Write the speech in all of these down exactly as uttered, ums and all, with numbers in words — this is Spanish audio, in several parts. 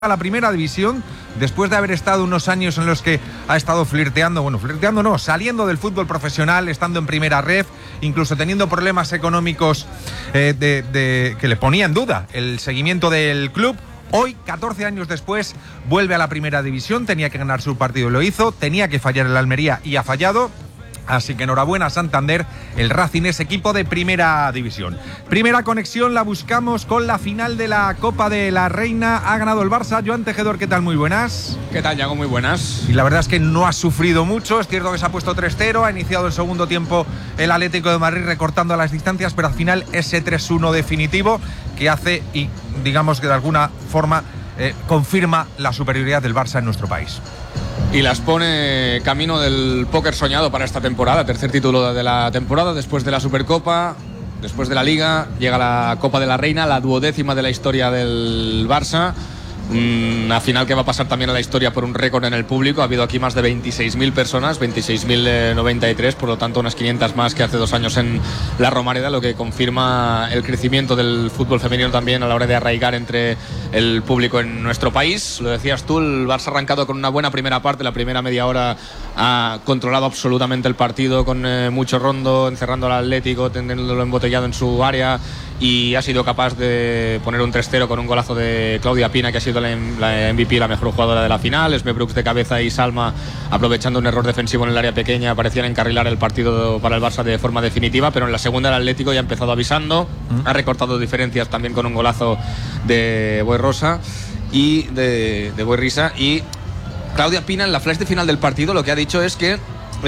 a la primera división después de haber estado unos años en los que ha estado flirteando, bueno, flirteando no, saliendo del fútbol profesional, estando en primera ref, incluso teniendo problemas económicos eh, de, de, que le ponía en duda el seguimiento del club. Hoy, catorce años después, vuelve a la primera división, tenía que ganar su partido y lo hizo, tenía que fallar el Almería y ha fallado. Así que enhorabuena Santander, el Racing es equipo de primera división. Primera conexión la buscamos con la final de la Copa de la Reina. Ha ganado el Barça. Joan Tejedor, ¿qué tal? Muy buenas. ¿Qué tal, Yago? Muy buenas. Y la verdad es que no ha sufrido mucho. Es cierto que se ha puesto tres cero, ha iniciado el segundo tiempo el Atlético de Madrid recortando las distancias, pero al final ese tres uno definitivo que hace y digamos que de alguna forma eh, confirma la superioridad del Barça en nuestro país. Y las pone camino del póker soñado para esta temporada, tercer título de la temporada, después de la Supercopa, después de la Liga, llega la Copa de la Reina, la duodécima de la historia del Barça. Una final que va a pasar también a la historia por un récord en el público. Ha habido aquí más de veintiséis mil personas, veintiséis mil noventa y tres, por lo tanto unas quinientas más que hace dos años en la Romareda, lo que confirma el crecimiento del fútbol femenino también a la hora de arraigar entre el público en nuestro país. Lo decías tú, el Barça ha arrancado con una buena primera parte, la primera media hora ha controlado absolutamente el partido con eh, mucho rondo, encerrando al Atlético, teniéndolo embotellado en su área, y ha sido capaz de poner un tres cero con un golazo de Claudia Pina, que ha sido la, la M V P, la mejor jugadora de la final. Esme Brooks de cabeza y Salma, aprovechando un error defensivo en el área pequeña, parecían encarrilar el partido para el Barça de forma definitiva, pero en la segunda el Atlético ya ha empezado avisando, mm. ha recortado diferencias también con un golazo de Boy-Rosa y de, de Boy-Risa. Y Claudia Pina, en la flash de final del partido, lo que ha dicho es que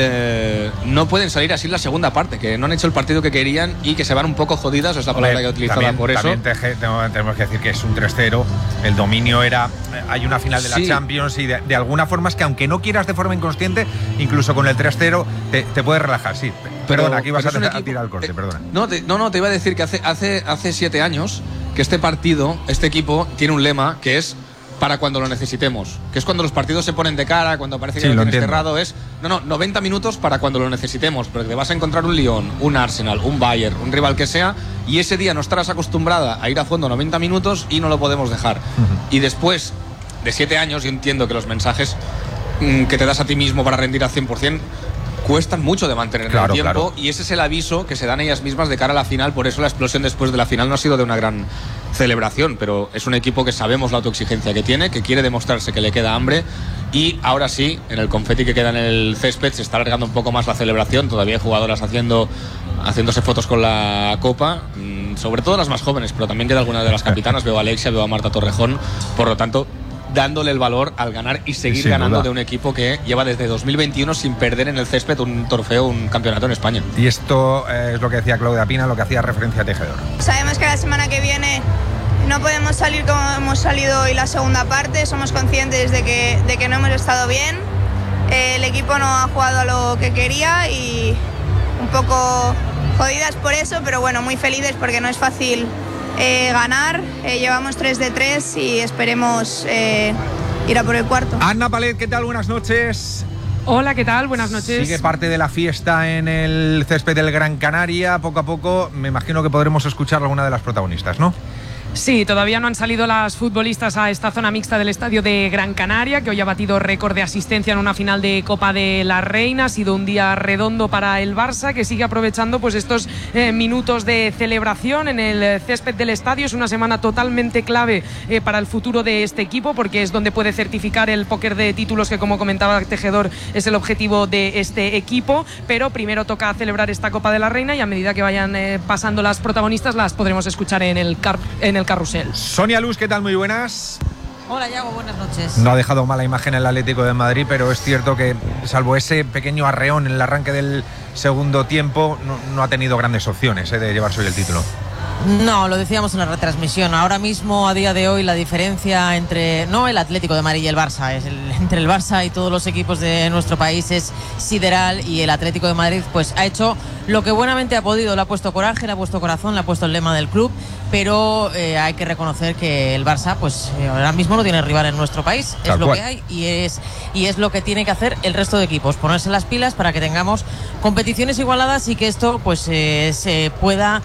Eh, no pueden salir así en la segunda parte, que no han hecho el partido que querían y que se van un poco jodidas, es la palabra que ha utilizado por eso. También te, tenemos que decir que es un tres cero, el dominio era, hay una final de la sí. Champions y de, de alguna forma es que aunque no quieras de forma inconsciente, incluso con el tres cero te, te puedes relajar, sí. Pero, perdona, aquí vas a, equipo, a tirar el corte, eh, perdona. No, te, no, no, te iba a decir que hace, hace, hace siete años que este partido, este equipo tiene un lema que es para cuando lo necesitemos, que es cuando los partidos se ponen de cara, cuando parece que sí, lo tienes cerrado, es no, no, noventa minutos para cuando lo necesitemos, porque te vas a encontrar un Lyon, un Arsenal, un Bayern, un rival que sea, y ese día no estarás acostumbrada a ir a fondo noventa minutos y no lo podemos dejar. Uh-huh. Y después de siete años, yo entiendo que los mensajes mmm, que te das a ti mismo para rendir al cien por cien cuestan mucho de mantener en claro, el tiempo, claro. Y ese es el aviso que se dan ellas mismas de cara a la final. Por eso la explosión después de la final no ha sido de una gran celebración, pero es un equipo que sabemos la autoexigencia que tiene, que quiere demostrarse que le queda hambre, y ahora sí, en el confeti que queda en el césped se está alargando un poco más la celebración. Todavía hay jugadoras haciendo haciéndose fotos con la copa, sobre todo las más jóvenes, pero también queda alguna de las capitanas. Veo a Alexia, veo a Marta Torrejón, por lo tanto dándole el valor al ganar y seguir sin ganando duda de un equipo que lleva desde dos mil veintiuno sin perder en el césped un trofeo, un campeonato en España. Y esto eh, es lo que decía Claudia Pina, lo que hacía referencia a Tejedor. Sabemos que la semana que viene no podemos salir como hemos salido hoy la segunda parte, somos conscientes de que, de que no hemos estado bien, eh, el equipo no ha jugado a lo que quería y un poco jodidas por eso, pero bueno, muy felices porque no es fácil Eh, ganar, eh, llevamos tres de tres y esperemos eh, ir a por el cuarto. Anna Palet, ¿qué tal? Buenas noches. Hola, ¿qué tal? Buenas noches. Sigue parte de la fiesta en el césped del Gran Canaria. Poco a poco me imagino que podremos escuchar a alguna de las protagonistas, ¿no? Sí, todavía no han salido las futbolistas a esta zona mixta del estadio de Gran Canaria, que hoy ha batido récord de asistencia en una final de Copa de la Reina. Ha sido un día redondo para el Barça, que sigue aprovechando pues estos eh, minutos de celebración en el césped del estadio. Es una semana totalmente clave eh, para el futuro de este equipo, porque es donde puede certificar el póker de títulos, que como comentaba Tejedor es el objetivo de este equipo. Pero primero toca celebrar esta Copa de la Reina y a medida que vayan eh, pasando las protagonistas las podremos escuchar en el, car en el carrusel. Sonia Luz, ¿qué tal? Muy buenas. Hola, Yago, buenas noches. No ha dejado mala imagen el Atlético de Madrid, pero es cierto que, salvo ese pequeño arreón en el arranque del segundo tiempo, no, no ha tenido grandes opciones eh, de llevarse hoy el título. No, lo decíamos en la retransmisión. Ahora mismo, a día de hoy, la diferencia entre, no el Atlético de Madrid y el Barça, es el, entre el Barça y todos los equipos de nuestro país es sideral, y el Atlético de Madrid pues ha hecho lo que buenamente ha podido. Le ha puesto coraje, le ha puesto corazón, le ha puesto el lema del club, pero eh, hay que reconocer que el Barça pues eh, ahora mismo no tiene rival en nuestro país. Tal es lo cual. que hay y es, y es lo que tiene que hacer el resto de equipos, ponerse las pilas para que tengamos competiciones igualadas y que esto pues eh, se pueda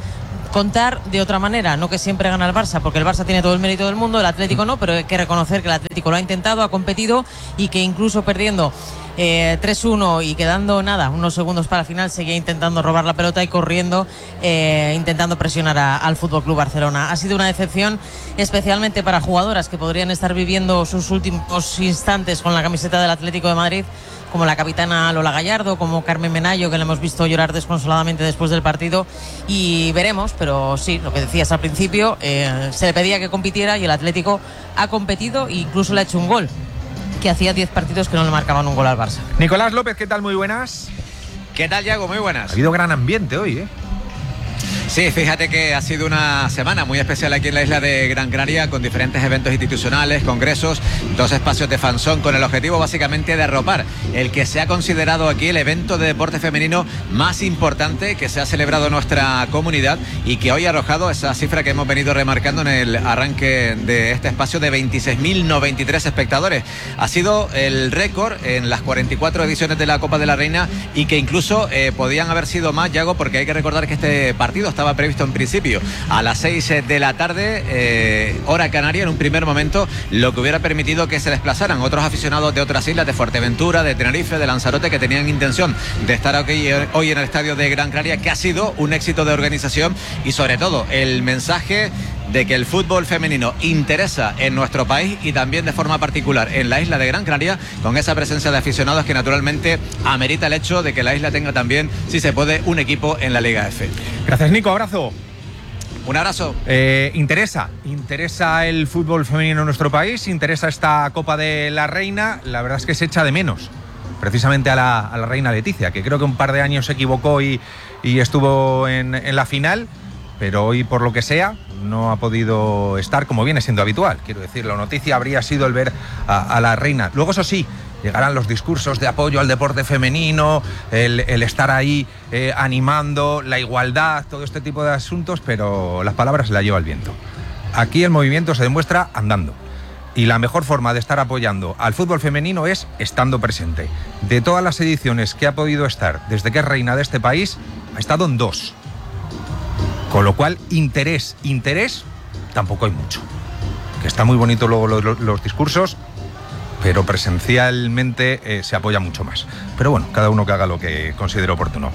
contar de otra manera, no que siempre gana el Barça, porque el Barça tiene todo el mérito del mundo, el Atlético no, pero hay que reconocer que el Atlético lo ha intentado, ha competido y que incluso perdiendo eh, tres uno y quedando nada, unos segundos para el final, seguía intentando robar la pelota y corriendo, eh, intentando presionar a, al F C Barcelona. Ha sido una decepción, especialmente para jugadoras que podrían estar viviendo sus últimos instantes con la camiseta del Atlético de Madrid, como la capitana Lola Gallardo, como Carmen Menayo, que le hemos visto llorar desconsoladamente después del partido, y veremos, pero sí, lo que decías al principio, eh, se le pedía que compitiera y el Atlético ha competido e incluso le ha hecho un gol, que hacía diez partidos que no le marcaban un gol al Barça. Nicolás López, ¿qué tal? Muy buenas. ¿Qué tal, Yago? Muy buenas. Ha habido gran ambiente hoy, ¿eh? Sí, fíjate que ha sido una semana muy especial aquí en la isla de Gran Canaria, con diferentes eventos institucionales, congresos, dos espacios de fanzón, con el objetivo básicamente de arropar el que se ha considerado aquí el evento de deporte femenino más importante que se ha celebrado en nuestra comunidad y que hoy ha arrojado esa cifra que hemos venido remarcando en el arranque de este espacio de veintiséis mil noventa y tres espectadores. Ha sido el récord en las cuarenta y cuatro ediciones de la Copa de la Reina y que incluso eh, podían haber sido más, Yago, porque hay que recordar que este partido estaba previsto en principio a las seis de la tarde, eh, hora canaria, en un primer momento, lo que hubiera permitido que se desplazaran otros aficionados de otras islas, de Fuerteventura, de Tenerife, de Lanzarote, que tenían intención de estar aquí hoy en el estadio de Gran Canaria, que ha sido un éxito de organización y sobre todo el mensaje de que el fútbol femenino interesa en nuestro país y también de forma particular en la isla de Gran Canaria, con esa presencia de aficionados que naturalmente amerita el hecho de que la isla tenga también, si se puede, un equipo en la Liga F. Gracias, Nico, abrazo. Un abrazo. Eh, interesa, interesa el fútbol femenino en nuestro país, interesa esta Copa de la Reina, la verdad es que se echa de menos precisamente a la, a la reina Leticia, que creo que un par de años se equivocó y, y estuvo en, en la final, pero hoy, por lo que sea, no ha podido estar como viene siendo habitual. Quiero decir, la noticia habría sido el ver a, a la reina. Luego, eso sí, llegarán los discursos de apoyo al deporte femenino, el, el estar ahí eh, animando, la igualdad, todo este tipo de asuntos, pero las palabras se las lleva el viento. Aquí el movimiento se demuestra andando. Y la mejor forma de estar apoyando al fútbol femenino es estando presente. De todas las ediciones que ha podido estar desde que es reina de este país, ha estado en dos. Con lo cual, interés, interés, tampoco hay mucho. Que está muy bonito luego los, los, los discursos, pero presencialmente eh, se apoya mucho más. Pero bueno, cada uno que haga lo que considere oportuno.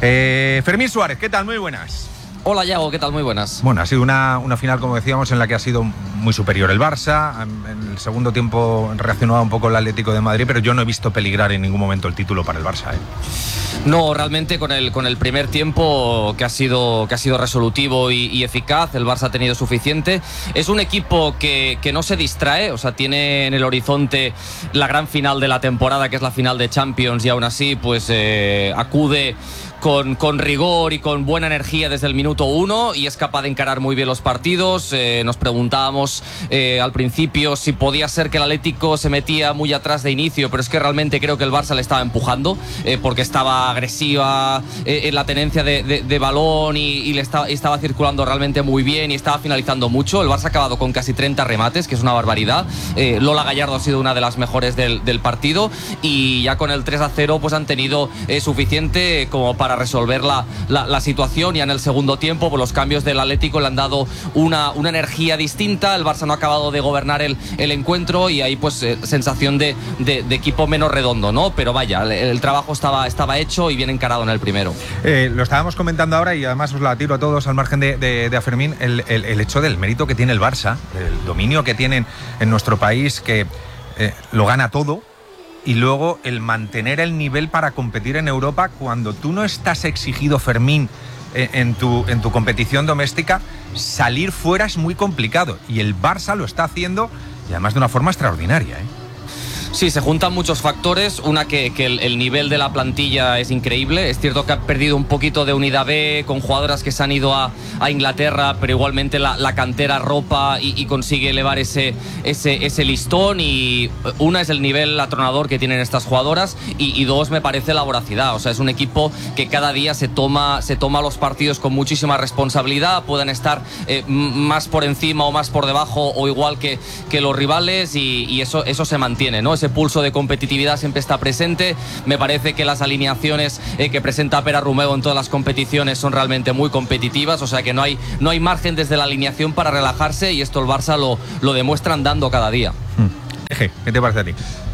Eh, Fermín Suárez, ¿qué tal? Muy buenas. Hola, Yago, ¿qué tal? Muy buenas. Bueno, ha sido una, una final, como decíamos, en la que ha sido muy superior el Barça. En el segundo tiempo reaccionaba un poco el Atlético de Madrid, pero yo no he visto peligrar en ningún momento el título para el Barça, ¿eh? No, realmente con el, con el primer tiempo que ha sido, que ha sido resolutivo y, y eficaz, el Barça ha tenido suficiente. Es un equipo que, que no se distrae, o sea, tiene en el horizonte la gran final de la temporada, que es la final de Champions, y aún así pues eh, acude Con, con rigor y con buena energía desde el minuto uno y es capaz de encarar muy bien los partidos. Eh, nos preguntábamos eh, al principio si podía ser que el Atlético se metía muy atrás de inicio, pero es que realmente creo que el Barça le estaba empujando eh, porque estaba agresiva eh, en la tenencia de, de, de balón y, y le estaba, estaba circulando realmente muy bien y estaba finalizando mucho. El Barça ha acabado con casi treinta remates, que es una barbaridad. eh, Lola Gallardo ha sido una de las mejores del, del partido y ya con el tres a cero pues han tenido eh, suficiente como para para resolver la, la, la situación. Ya en el segundo tiempo pues los cambios del Atlético le han dado una, una energía distinta. El Barça no ha acabado de gobernar el, el encuentro y ahí pues eh, sensación de, de, de equipo menos redondo, ¿no? Pero vaya, el, el trabajo estaba, estaba hecho y bien encarado en el primero. Eh, lo estábamos comentando ahora y además os la tiro a todos al margen de, de, de a Fermín, el, el, el hecho del mérito que tiene el Barça, el dominio que tienen en nuestro país, que eh, lo gana todo. Y luego el mantener el nivel para competir en Europa cuando tú no estás exigido, Fermín, en tu, en tu competición doméstica, salir fuera es muy complicado. Y el Barça lo está haciendo y además de una forma extraordinaria, ¿eh? Sí, se juntan muchos factores. Una, que, que el, el nivel de la plantilla es increíble. Es cierto que ha perdido un poquito de unidad B con jugadoras que se han ido a, a Inglaterra, pero igualmente la, la cantera ropa y, y consigue elevar ese, ese, ese listón. Y una es el nivel atronador que tienen estas jugadoras y, y dos, me parece la voracidad. O sea, es un equipo que cada día se toma, se toma los partidos con muchísima responsabilidad. Pueden estar eh, más por encima o más por debajo o igual que, que los rivales y, y eso, eso se mantiene, ¿no? ese pulso de competitividad siempre está presente. Me parece que las alineaciones eh, que presenta Pere Romeu en todas las competiciones son realmente muy competitivas, o sea que no hay, no hay margen desde la alineación para relajarse, y esto el Barça lo, lo demuestra andando cada día. Eje, ¿qué te parece a ti?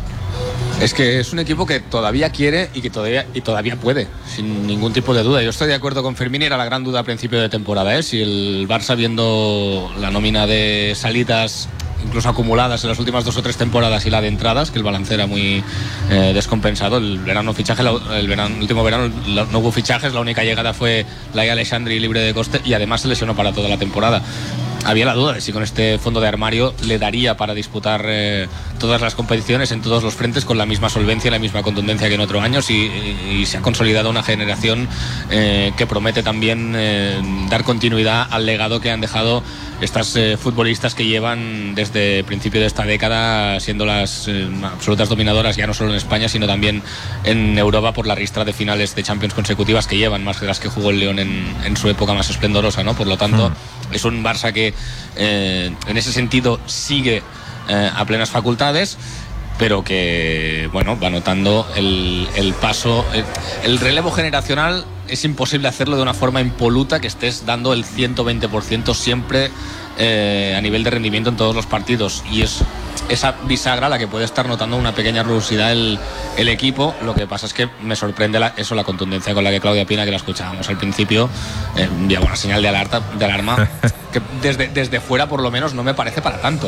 Es que es un equipo que todavía quiere y que todavía, y todavía puede, sin ningún tipo de duda. Yo estoy de acuerdo con Fermín, y era la gran duda a principio de temporada, ¿eh? Si el Barça, viendo la nómina de salidas incluso acumuladas en las últimas dos o tres temporadas y la de entradas, que el balance era muy eh, descompensado. El verano fichaje, el verano, último verano no hubo fichajes, la única llegada fue Laia Aleixandri libre de coste, y además se lesionó para toda la temporada. Había la duda de si con este fondo de armario le daría para disputar eh, todas las competiciones en todos los frentes con la misma solvencia y la misma contundencia que en otros años, y, y, y se ha consolidado una generación eh, que promete también eh, dar continuidad al legado que han dejado estas eh, futbolistas que llevan desde el principio de esta década siendo las eh, absolutas dominadoras, ya no solo en España sino también en Europa, por la ristra de finales de Champions consecutivas que llevan, más que las que jugó el León en, en su época más esplendorosa, ¿no? Por lo tanto, mm. es un Barça que eh, en ese sentido sigue eh, a plenas facultades, pero que, bueno, va notando el, el paso, el, el relevo generacional. Es imposible hacerlo de una forma impoluta, que estés dando el ciento veinte por ciento siempre eh, a nivel de rendimiento en todos los partidos, y es esa bisagra la que puede estar notando una pequeña rugosidad el, el equipo. Lo que pasa es que me sorprende la, eso, la contundencia con la que Claudia Pina, que la escuchábamos al principio, eh, enviaba una señal de alerta, de alarma que desde, desde fuera por lo menos no me parece para tanto.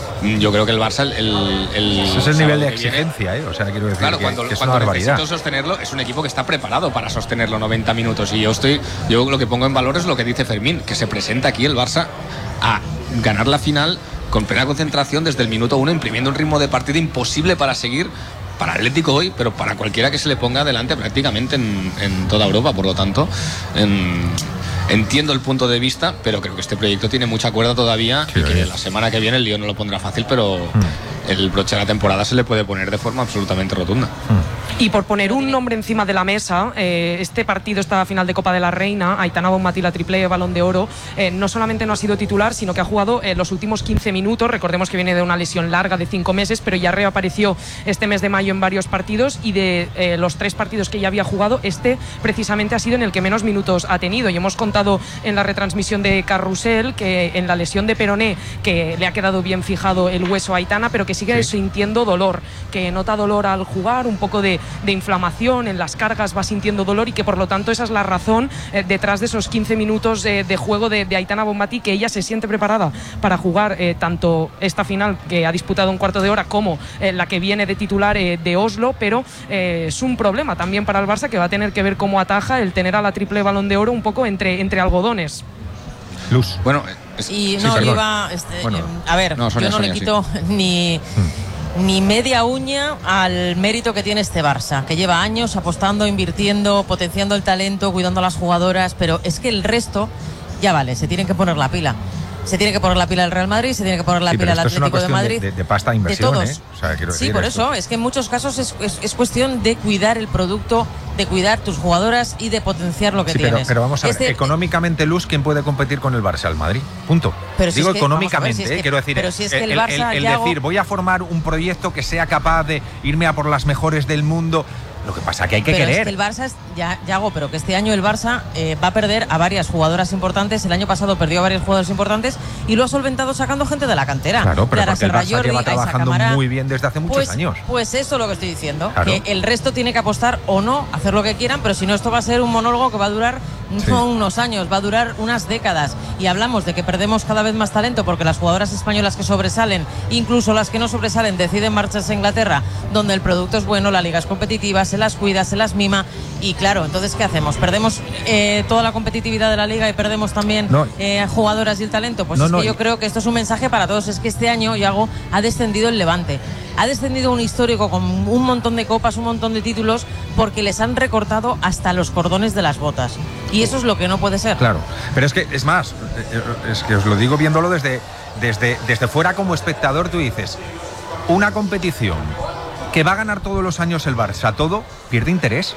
Yo creo que el Barça, el, el ese es el nivel de exigencia, ¿eh? O sea, quiero decir, claro, que, cuando, que es cuando una barbaridad. necesito sostenerlo, es un equipo que está preparado para sostenerlo noventa minutos. Y yo estoy, yo lo que pongo en valor es lo que dice Fermín, que se presenta aquí el Barça a ganar la final con plena concentración desde el minuto uno, imprimiendo un ritmo de partido imposible para seguir para Atlético hoy, pero para cualquiera que se le ponga delante prácticamente en, en toda Europa. Por lo tanto, en, entiendo el punto de vista, pero creo que este proyecto tiene mucha cuerda todavía, sí, y que la semana que viene el Lyon no lo pondrá fácil, pero mm. el broche de la temporada se le puede poner de forma absolutamente rotunda. Mm. Y por poner un nombre encima de la mesa, eh, este partido, esta final de Copa de la Reina, Aitana Bonmatí, la triple Balón de Oro, eh, no solamente no ha sido titular, sino que ha jugado eh, los últimos quince minutos. Recordemos que viene de una lesión larga de cinco meses, pero ya reapareció este mes de mayo en varios partidos, y de eh, los tres partidos que ya había jugado, este precisamente ha sido en el que menos minutos ha tenido. Y hemos contado en la retransmisión de Carrusel que en la lesión de peroné, que le ha quedado bien fijado el hueso a Aitana, pero que sigue sí. sintiendo dolor, que nota dolor al jugar, un poco de de inflamación en las cargas, va sintiendo dolor, y que por lo tanto esa es la razón eh, detrás de esos quince minutos de, de juego de, de Aitana Bonmatí, que ella se siente preparada para jugar eh, tanto esta final que ha disputado un cuarto de hora como eh, la que viene de titular eh, de Oslo, pero eh, es un problema también para el Barça, que va a tener que ver cómo ataja el tener a la triple Balón de Oro un poco entre, entre algodones. Luz. Bueno, es, y no, sí, yo iba, este, bueno, eh, a ver, no, Sonia, yo no Sonia, le quito sí. ni... Hmm. ni media uña al mérito que tiene este Barça, que lleva años apostando, invirtiendo, potenciando el talento, cuidando a las jugadoras, pero es que el resto ya vale, se tienen que poner la pila. Se tiene que poner la pila el Real Madrid, se tiene que poner la sí, pila el Atlético de Madrid. De, de, de pasta de inversión, de todos. ¿eh? O sea, quiero sí, decir por esto. eso, es que en muchos casos es, es, es cuestión de cuidar el producto, de cuidar tus jugadoras y de potenciar lo que sí, tienes. Pero, pero vamos a ver, este, económicamente, Luz, ¿quién puede competir con el Barça? El Madrid, punto. Pero si Digo es que, económicamente, ver, si es que, quiero decir, pero si es que el, el Barça, el, el Yago, decir, voy a formar un proyecto que sea capaz de irme a por las mejores del mundo. Lo que pasa que hay que pero querer. Es que el Barça es, ya, Yago, pero que este año el Barça eh, va a perder a varias jugadoras importantes. El año pasado perdió a varios jugadores importantes y lo ha solventado sacando gente de la cantera. Claro, pero Clara porque el Barça Jordi, lleva trabajando Camara, muy bien desde hace muchos pues, años. Pues eso es lo que estoy diciendo, claro. que el resto tiene que apostar o no, hacer lo que quieran, pero si no, esto va a ser un monólogo que va a durar no sí. unos años, va a durar unas décadas. Y hablamos de que perdemos cada vez más talento porque las jugadoras españolas que sobresalen, incluso las que no sobresalen, deciden marcharse a Inglaterra, donde el producto es bueno, la liga es competitiva, se las cuida, se las mima. Y claro, entonces ¿qué hacemos? ¿Perdemos eh, toda la competitividad de la liga y perdemos también no. eh, jugadoras y el talento? Pues no, es que no. yo creo que esto es un mensaje para todos. Es que este año, Yago, ha descendido el Levante. Ha descendido un histórico con un montón de copas, un montón de títulos, porque les han recortado hasta los cordones de las botas. Y eso es lo que no puede ser. Claro, pero es que, es más, es que os lo digo viéndolo desde, desde, desde fuera como espectador, tú dices, una competición que va a ganar todos los años el Barça, todo pierde interés.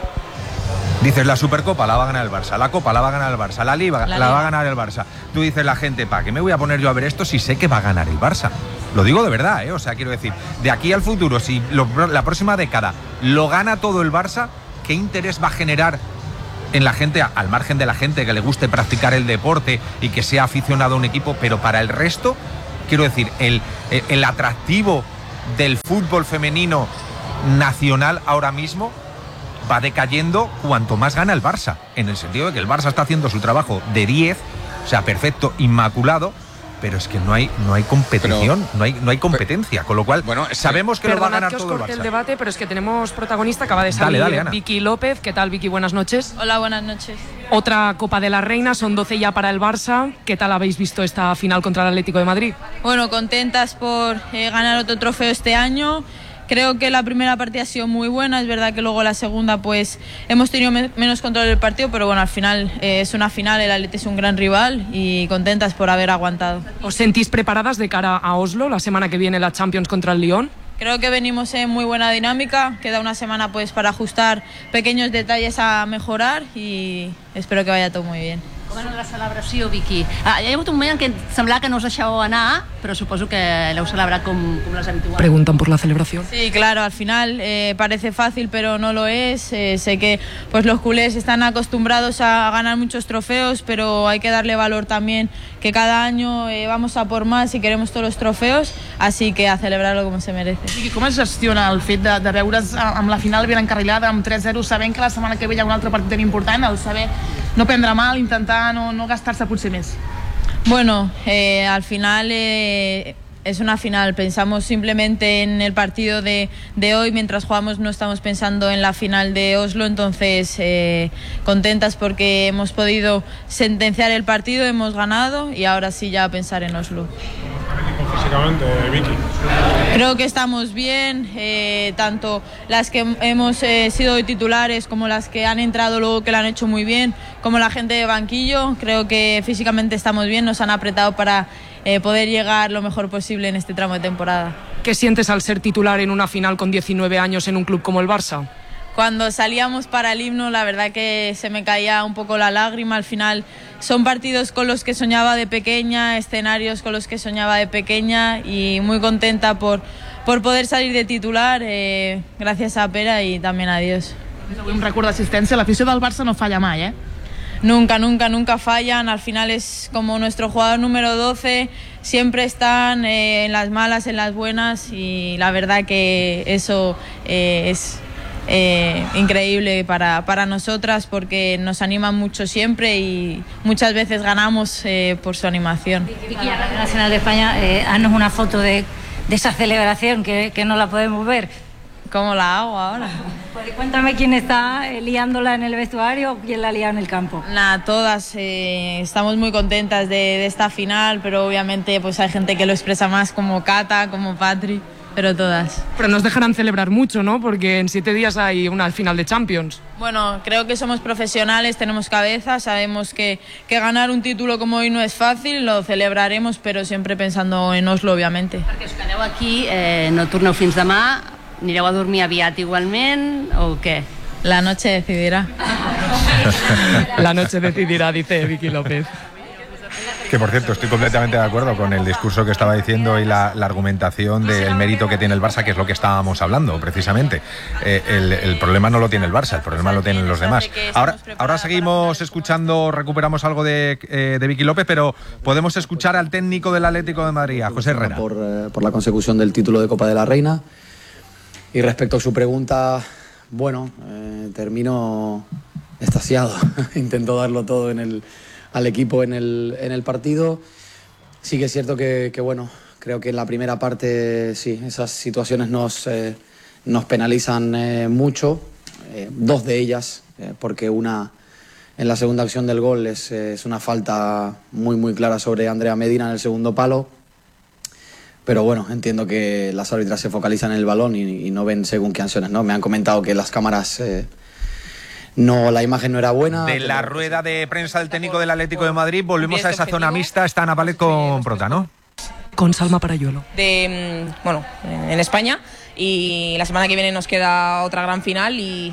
Dices, la Supercopa la va a ganar el Barça, la Copa la va a ganar el Barça, la Liga la, la va a ganar el Barça. Tú dices, la gente, ¿para qué me voy a poner yo a ver esto si sé que va a ganar el Barça? Lo digo de verdad, ¿eh? O sea, quiero decir, de aquí al futuro, si lo, la próxima década lo gana todo el Barça, ¿qué interés va a generar en la gente, al margen de la gente que le guste practicar el deporte y que sea aficionado a un equipo? Pero para el resto, quiero decir, el, el, el atractivo del fútbol femenino nacional ahora mismo va decayendo cuanto más gana el Barça, en el sentido de que el Barça está haciendo su trabajo de diez, o sea, perfecto, inmaculado, pero es que no hay no hay competición, pero, no hay no hay competencia, con lo cual bueno, sabemos que, que lo va a ganar que os todo el corte Barça. el debate, pero es que tenemos protagonista, acaba de salir dale, dale, Vicky López. ¿Qué tal, Vicky? Buenas noches. Hola, buenas noches. Otra Copa de la Reina, son doce ya para el Barça. ¿Qué tal habéis visto esta final contra el Atlético de Madrid? Bueno, contentas por eh, ganar otro trofeo este año. Creo que la primera partida ha sido muy buena, es verdad que luego la segunda pues hemos tenido me menos control del partido, pero bueno, al final eh, es una final, el Atleti es un gran rival y contentas por haber aguantado. ¿Os sentís preparadas de cara a Oslo, la semana que viene la Champions contra el Lyon? Creo que venimos en muy buena dinámica, queda una semana pues para ajustar pequeños detalles a mejorar y espero que vaya todo muy bien. Com va anar la celebració, Vicky? Ah, hi ha hagut un moment en què semblava que no us deixàveu anar, pero supongo que l'heu celebrat como, como las habituales. Preguntan por la celebración. Sí, claro, al final eh, parece fácil, pero no lo es. Eh, sé que pues los culés están acostumbrados a ganar muchos trofeos, pero hay que darle valor también, que cada año eh, vamos a por más y queremos todos los trofeos, así que a celebrarlo como se merece. Vicky, com es gestiona el fet de, de veure's amb la final ben encarrilada, amb tres zero, sabent que la setmana que ve hi ha un altre partit tan important, el saber no prendre mal, intentar no, no gastar-se potser més? Bueno, eh, al final eh, es una final, pensamos simplemente en el partido de, de hoy, mientras jugamos no estamos pensando en la final de Oslo, entonces eh, contentas porque hemos podido sentenciar el partido, hemos ganado y ahora sí ya pensar en Oslo. Físicamente, Vicky. Creo que estamos bien, eh, tanto las que hemos eh, sido titulares como las que han entrado luego que lo han hecho muy bien, como la gente de banquillo. Creo que físicamente estamos bien, nos han apretado para eh, poder llegar lo mejor posible en este tramo de temporada. ¿Qué sientes al ser titular en una final con diecinueve años en un club como el Barça? Cuando salíamos para el himno, la verdad que se me caía un poco la lágrima. Al final son partidos con los que soñaba de pequeña, escenarios con los que soñaba de pequeña y muy contenta por, por poder salir de titular, eh, gracias a Pera y también a Dios. Un record d'assistència, l'afició del Barça no falla mai, ¿eh? Nunca, nunca, nunca fallan. Al final es como nuestro jugador número doce, siempre están eh, en las malas, en las buenas y la verdad que eso eh, es... Eh, increíble para, para nosotras porque nos animan mucho siempre y muchas veces ganamos eh, por su animación. Vicky, la Radio Nacional de España, eh, haznos una foto de, de esa celebración que, que no la podemos ver. ¿Cómo la hago ahora? Pues cuéntame quién está liándola en el vestuario o quién la ha liado en el campo. Nada, todas eh, estamos muy contentas de, de esta final, pero obviamente pues hay gente que lo expresa más, como Cata, como Patri. Pero todas. Pero nos dejarán celebrar mucho, ¿no? Porque en siete días hay una final de Champions. Bueno, creo que somos profesionales, tenemos cabeza, sabemos que, que ganar un título como hoy no es fácil, lo celebraremos, pero siempre pensando en Oslo, obviamente. Perquè us quedeu aquí, eh, no torneu fins demà, anireu a dormir aviat igualment o què? La noche decidirá. La noche decidirá, dice Vicky López. Que por cierto, estoy completamente de acuerdo con el discurso que estaba diciendo y la, la argumentación del mérito que tiene el Barça, que es lo que estábamos hablando precisamente. Eh, el, el problema no lo tiene el Barça, el problema lo tienen los demás. Ahora, ahora seguimos escuchando, recuperamos algo de, eh, de Vicky López, pero podemos escuchar al técnico del Atlético de Madrid, a José Herrera. Por, eh, por la consecución del título de Copa de la Reina. Y respecto a su pregunta, bueno, eh, termino extasiado. Intento darlo todo en el... al equipo en el, en el partido. Sí que es cierto que, que, bueno, creo que en la primera parte, sí, esas situaciones nos, eh, nos penalizan eh, mucho, eh, dos de ellas, eh, porque una en la segunda acción del gol es, eh, es una falta muy, muy clara sobre Andrea Medina en el segundo palo, pero bueno, entiendo que las árbitras se focalizan en el balón y, y no ven según qué acciones, ¿no? Me han comentado que las cámaras... Eh, No, la imagen no era buena. De la rueda de prensa del técnico del Atlético de Madrid, volvemos a esa zona mixta. Está Ana Palet con Prota, ¿no? Con Salma Parayuelo. De, bueno, en España. Y la semana que viene nos queda otra gran final y,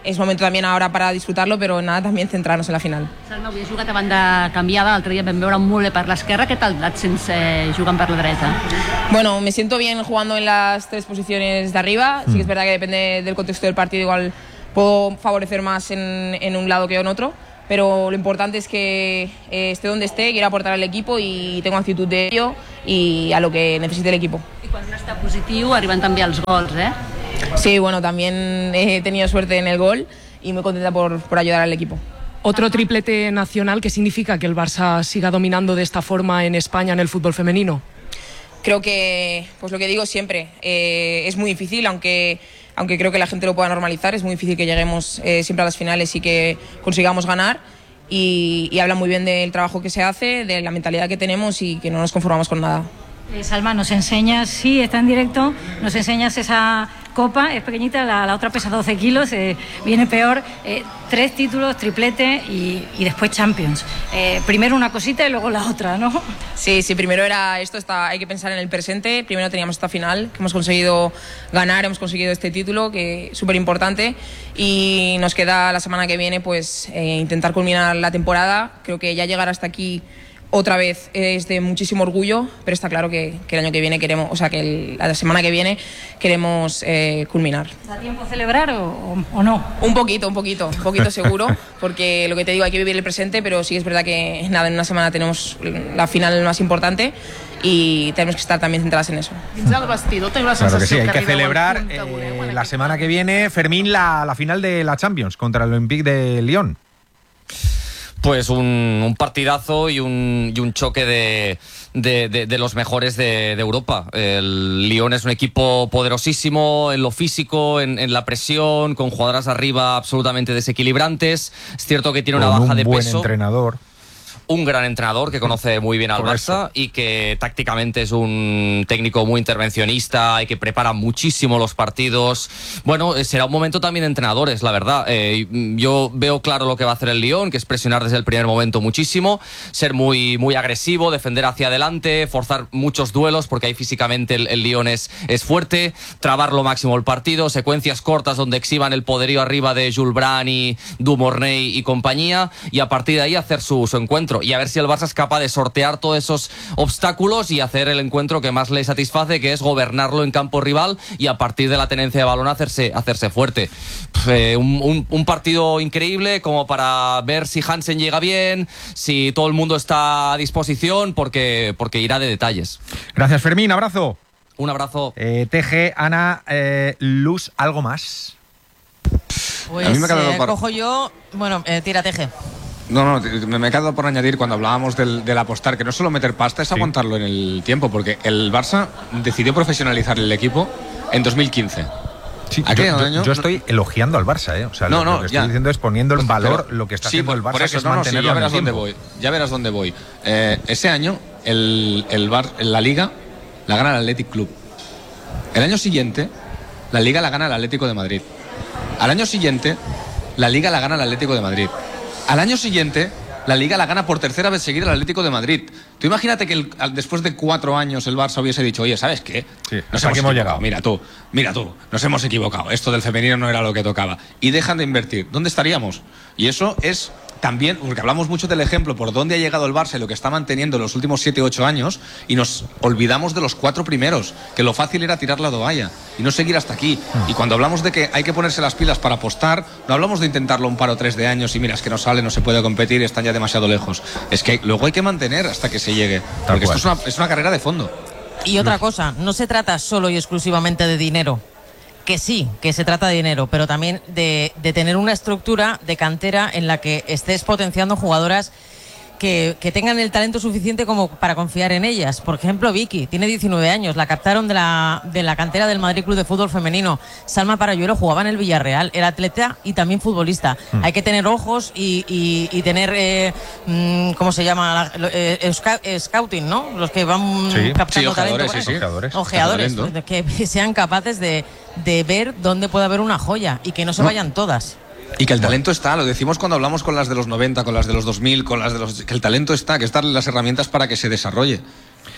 es momento también ahora para disfrutarlo, pero nada, también centrarnos en la final. Salma, avui has jugat a banda canviada, l'altre dia vam veure un Muller per l'esquerra, què tal et sents eh, jugant per la dreta? Bueno, me siento bien jugando en las tres posiciones de arriba, sí que es verdad que depende del contexto del partido, igual puedo favorecer más en, en un lado que en otro, pero lo importante es que eh, esté donde esté, quiero aportar al equipo y tengo actitud de ello y a lo que necesite el equipo. I quan no està positiu arriben també els gols, eh? Sí, bueno, también he tenido suerte en el gol y muy contenta por, por ayudar al equipo. Otro triplete nacional, ¿qué significa que el Barça siga dominando de esta forma en España en el fútbol femenino? Creo que, pues lo que digo siempre, eh, es muy difícil, aunque, aunque creo que la gente lo pueda normalizar, es muy difícil que lleguemos eh, siempre a las finales y que consigamos ganar. Y, y habla muy bien del trabajo que se hace, de la mentalidad que tenemos y que no nos conformamos con nada. Eh, Salma, nos enseñas, sí, está en directo, nos enseñas esa copa, es pequeñita, la, la otra pesa doce kilos, eh, viene peor, eh, tres títulos, triplete y, y después Champions. Eh, primero una cosita y luego la otra, ¿no? Sí, sí, primero era esto, está, hay que pensar en el presente, primero teníamos esta final, que hemos conseguido ganar, hemos conseguido este título, que es súper importante, y nos queda la semana que viene pues eh, intentar culminar la temporada. Creo que ya llegar hasta aquí otra vez es de muchísimo orgullo, pero está claro que, que el año que viene queremos, o sea, que el, la semana que viene queremos eh, culminar. ¿Da tiempo a celebrar o, o, o no? Un poquito, un poquito, un poquito seguro, porque lo que te digo, hay que vivir el presente, pero sí es verdad que nada, en una semana tenemos la final más importante y tenemos que estar también centradas en eso. Claro que sí, hay que celebrar eh, la semana que viene, Fermín, la, la final de la Champions contra el Olympique de Lyon. Pues un, un partidazo y un, y un choque de, de, de, de los mejores de, de Europa. El Lyon es un equipo poderosísimo en lo físico, en, en la presión, con jugadoras arriba absolutamente desequilibrantes. Es cierto que tiene una con baja un de buen peso. Entrenador. Un gran entrenador que conoce muy bien al Por Barça eso. y que tácticamente es un técnico muy intervencionista y que prepara muchísimo los partidos. Bueno, será un momento también de entrenadores, la verdad. Eh, yo veo claro lo que va a hacer el Lyon, que es presionar desde el primer momento muchísimo, ser muy, muy agresivo, defender hacia adelante, forzar muchos duelos porque ahí físicamente el, el Lyon es, es fuerte, trabar lo máximo el partido, secuencias cortas donde exhiban el poderío arriba de Jules Brany, Dumornay y compañía, y a partir de ahí hacer su, su encuentro. Y a ver si el Barça es capaz de sortear todos esos obstáculos y hacer el encuentro que más le satisface, que es gobernarlo en campo rival y a partir de la tenencia de balón hacerse, hacerse fuerte. Eh, un, un, un partido increíble como para ver si Hansen llega bien, si todo el mundo está a disposición, porque, porque irá de detalles. Gracias, Fermín, abrazo. Un abrazo. Eh, T G, Ana, eh, Luz, ¿algo más? Pues A mí me ha quedado eh, par- cojo yo, bueno, eh, tira T G. No, no, me me he quedado por añadir cuando hablábamos del, del apostar, que no es solo meter pasta, es aguantarlo en el tiempo, porque el Barça decidió profesionalizar el equipo en dos mil quince. Sí, ¿A qué yo, yo- año? yo estoy elogiando al Barça, ¿eh? O sea, No, lo, no, lo que estoy ya. diciendo es poniendo en Pues, valor pero- lo que está sí, haciendo por- el Barça, por eso, que es no, no, sí, mantenerlo ya en el verás dónde tiempo. voy. Ya verás dónde voy. Eh, ese año, el, el Bar, la Liga la gana el Athletic Club. El año siguiente, la Liga la gana el Atlético de Madrid. Al año siguiente, la Liga la gana el Atlético de Madrid. Al año siguiente, la Liga la gana por tercera vez seguida el Atlético de Madrid. Tú imagínate que el- al- después de cuatro años el Barça hubiese dicho, oye, ¿sabes qué? Sí, Nos hasta hemos aquí hemos equivocado. llegado. Mira tú, mira tú, nos hemos equivocado. Esto del femenino no era lo que tocaba. Y dejan de invertir. ¿Dónde estaríamos? Y eso es también, porque hablamos mucho del ejemplo por dónde ha llegado el Barça y lo que está manteniendo en los últimos siete u ocho años, y nos olvidamos de los cuatro primeros, que lo fácil era tirar la toalla y no seguir hasta aquí. Y cuando hablamos de que hay que ponerse las pilas para apostar, no hablamos de intentarlo un par o tres de años y mira, es que no sale, no se puede competir, están ya demasiado lejos. Es que luego hay que mantener hasta que se llegue. Porque esto es una, es una carrera de fondo. Y otra cosa, no se trata solo y exclusivamente de dinero. Que sí, que se trata de dinero, pero también de, de tener una estructura de cantera en la que estés potenciando jugadoras que, que tengan el talento suficiente como para confiar en ellas. Por ejemplo, Vicky, tiene diecinueve años, la captaron de la, de la cantera del Madrid Club de Fútbol Femenino. Salma Parayuelo jugaba en el Villarreal, era atleta y también futbolista. Mm. Hay que tener ojos y, y, y tener, eh, mm, ¿cómo se llama? Eh, sca scouting, ¿no? Los que van sí. captando sí, talento. Sí, sí. Ojeadores. Ojeadores, que sean capaces de, de ver dónde puede haber una joya y que no se no. vayan todas. Y que el talento está, lo decimos cuando hablamos con las de los noventa, con las de los dos mil, con las de los... que el talento está, que están las herramientas para que se desarrolle.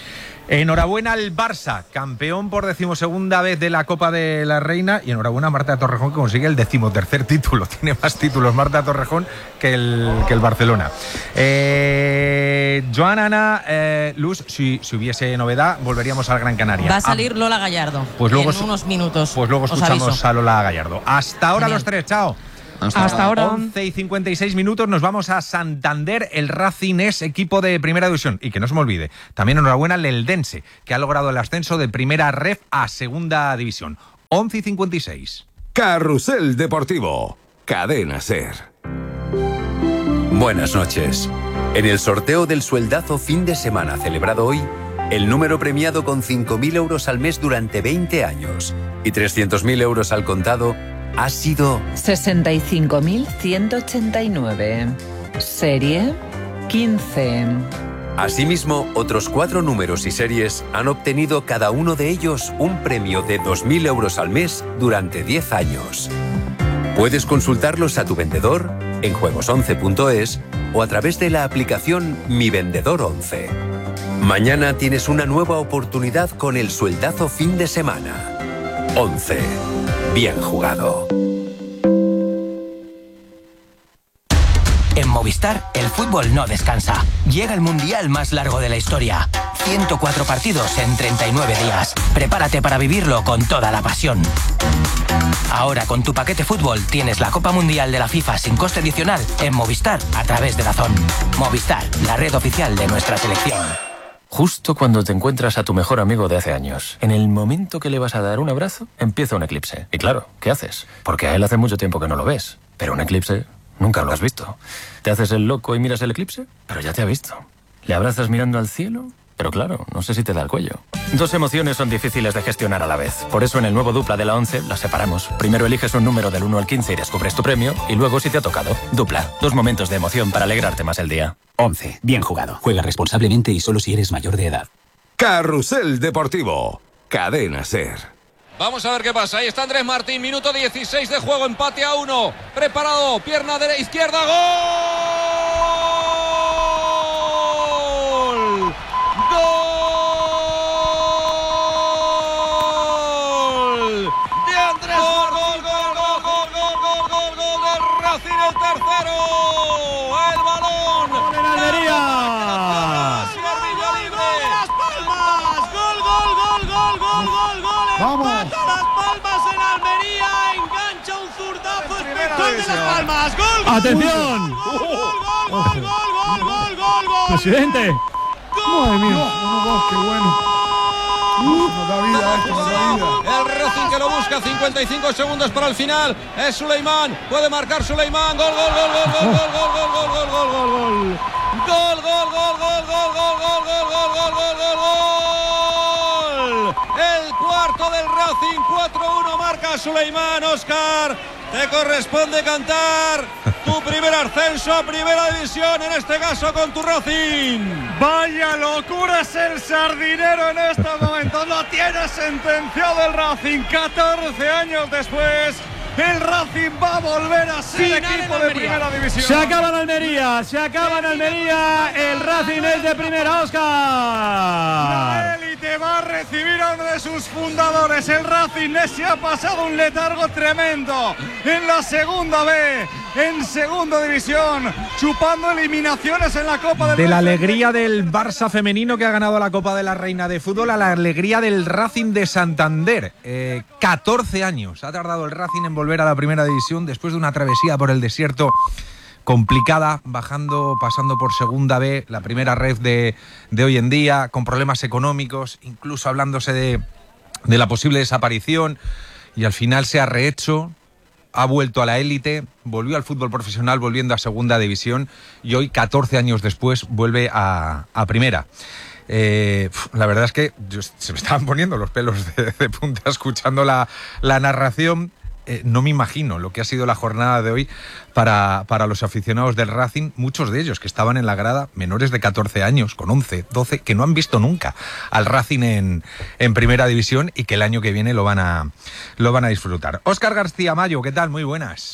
Enhorabuena al Barça, campeón por decimosegunda vez de la Copa de la Reina, y enhorabuena a Marta Torrejón, que consigue el decimotercer título. Tiene más títulos Marta Torrejón que el, que el Barcelona. Eh, Joan, Ana, eh, Luz, si, si hubiese novedad, volveríamos al Gran Canaria. Va a salir ah, Lola Gallardo pues luego, en unos minutos. Pues luego escuchamos a Lola Gallardo. Hasta ahora Genial. Los tres, chao. Hasta, Hasta ahora. once y cincuenta y seis minutos, nos vamos a Santander. El Racing es equipo de Primera División. Y que no se me olvide, también enhorabuena al Eldense, que ha logrado el ascenso de Primera Ref a Segunda División. once y cincuenta y seis. Carrusel Deportivo, Cadena SER. Buenas noches. En el sorteo del sueldazo fin de semana celebrado hoy, el número premiado con cinco mil euros al mes durante veinte años y trescientos mil euros al contado ha sido sesenta y cinco mil ciento ochenta y nueve. Serie quince. Asimismo, otros cuatro números y series han obtenido cada uno de ellos un premio de dos mil euros al mes durante diez años. Puedes consultarlos a tu vendedor en juegos once punto es o a través de la aplicación Mi Vendedor once. Mañana tienes una nueva oportunidad con el sueldazo fin de semana. once. Bien jugado. En Movistar, el fútbol no descansa. Llega el mundial más largo de la historia. ciento cuatro partidos en treinta y nueve días. Prepárate para vivirlo con toda la pasión. Ahora, con tu paquete fútbol, tienes la Copa Mundial de la FIFA sin coste adicional en Movistar a través de DAZN. Movistar, la red oficial de nuestra selección. Justo cuando te encuentras a tu mejor amigo de hace años, en el momento que le vas a dar un abrazo, empieza un eclipse. Y claro, ¿qué haces? Porque a él hace mucho tiempo que no lo ves. Pero un eclipse nunca lo has visto. ¿Te haces el loco y miras el eclipse? Pero ya te ha visto. ¿Le abrazas mirando al cielo? Pero claro, no sé si te da el cuello. Dos emociones son difíciles de gestionar a la vez. Por eso en el nuevo Dupla de la once las separamos. Primero eliges un número del uno al quince y descubres tu premio. Y luego si te ha tocado. Dupla. Dos momentos de emoción para alegrarte más el día. once. Bien jugado. Juega responsablemente y solo si eres mayor de edad. Carrusel Deportivo, Cadena SER. Vamos a ver qué pasa. Ahí está Andrés Martín, minuto dieciséis de juego, empate a uno. Preparado, pierna de izquierda, ¡gol! ¡Gol! De Andrés Martín. ¡Gol, gol, gol, gol, gol, gol, gol, gol del Racing, el tercero! ¡El balón! ¡Gol en Almería! ¡Las Palmas! ¡Gol, gol, gol, gol, gol, gol, gol! ¡Vamos! Las Palmas en Almería, engancha un zurdazo espectacular de Las Palmas. ¡Gol! ¡Atención! ¡Gol, gol, gol, gol, gol, gol, gol, gol! ¡Presidente! ¡Madre mía! Uno, dos, qué bueno. Uf, nos da vida esto, nos da vida. El Racing que lo busca, cincuenta y cinco segundos para el final. Es Suleimán, puede marcar Suleimán. Gol, gol, gol, gol, gol, gol, gol, gol, gol, gol, gol, gol, gol. Gol, gol, gol, gol, gol, gol, gol, gol, gol, gol, gol, gol, gol. El cuarto del Racing, cuatro uno marca Suleimán. Óscar, te corresponde cantar tu primer ascenso a Primera División, en este caso con tu Racing. Vaya locura es el sardinero en estos momentos. Lo tiene sentenciado el Racing. catorce años después, el Racing va a volver a ser Final equipo en de Almería. Primera División. Se acaba en Almería, se acaba en Almería. El Racing es de primera, Óscar. La élite va a recibir a uno de sus fundadores. El Racing se ha pasado un letargo tremendo en la segunda B, en segunda división, chupando eliminaciones en la Copa del De la Rey. alegría del Barça femenino que ha ganado la Copa de la Reina de Fútbol a la alegría del Racing de Santander. Eh, catorce años ha tardado el Racing en volver a la Primera División después de una travesía por el desierto complicada, bajando, pasando por Segunda B, la primera red de, de hoy en día, con problemas económicos, incluso hablándose de, de la posible desaparición, y al final se ha rehecho. Ha vuelto a la élite, volvió al fútbol profesional, volviendo a Segunda División, y hoy, catorce años después, vuelve a, a Primera. Eh, la verdad es que yo, se me estaban poniendo los pelos de, de punta escuchando la, la narración. Eh, no me imagino lo que ha sido la jornada de hoy para, para los aficionados del Racing, muchos de ellos que estaban en la grada, menores de catorce años, con once, doce, que no han visto nunca al Racing en, en Primera División y que el año que viene lo van a, lo van a disfrutar. Óscar García Mayo, ¿qué tal? Muy buenas.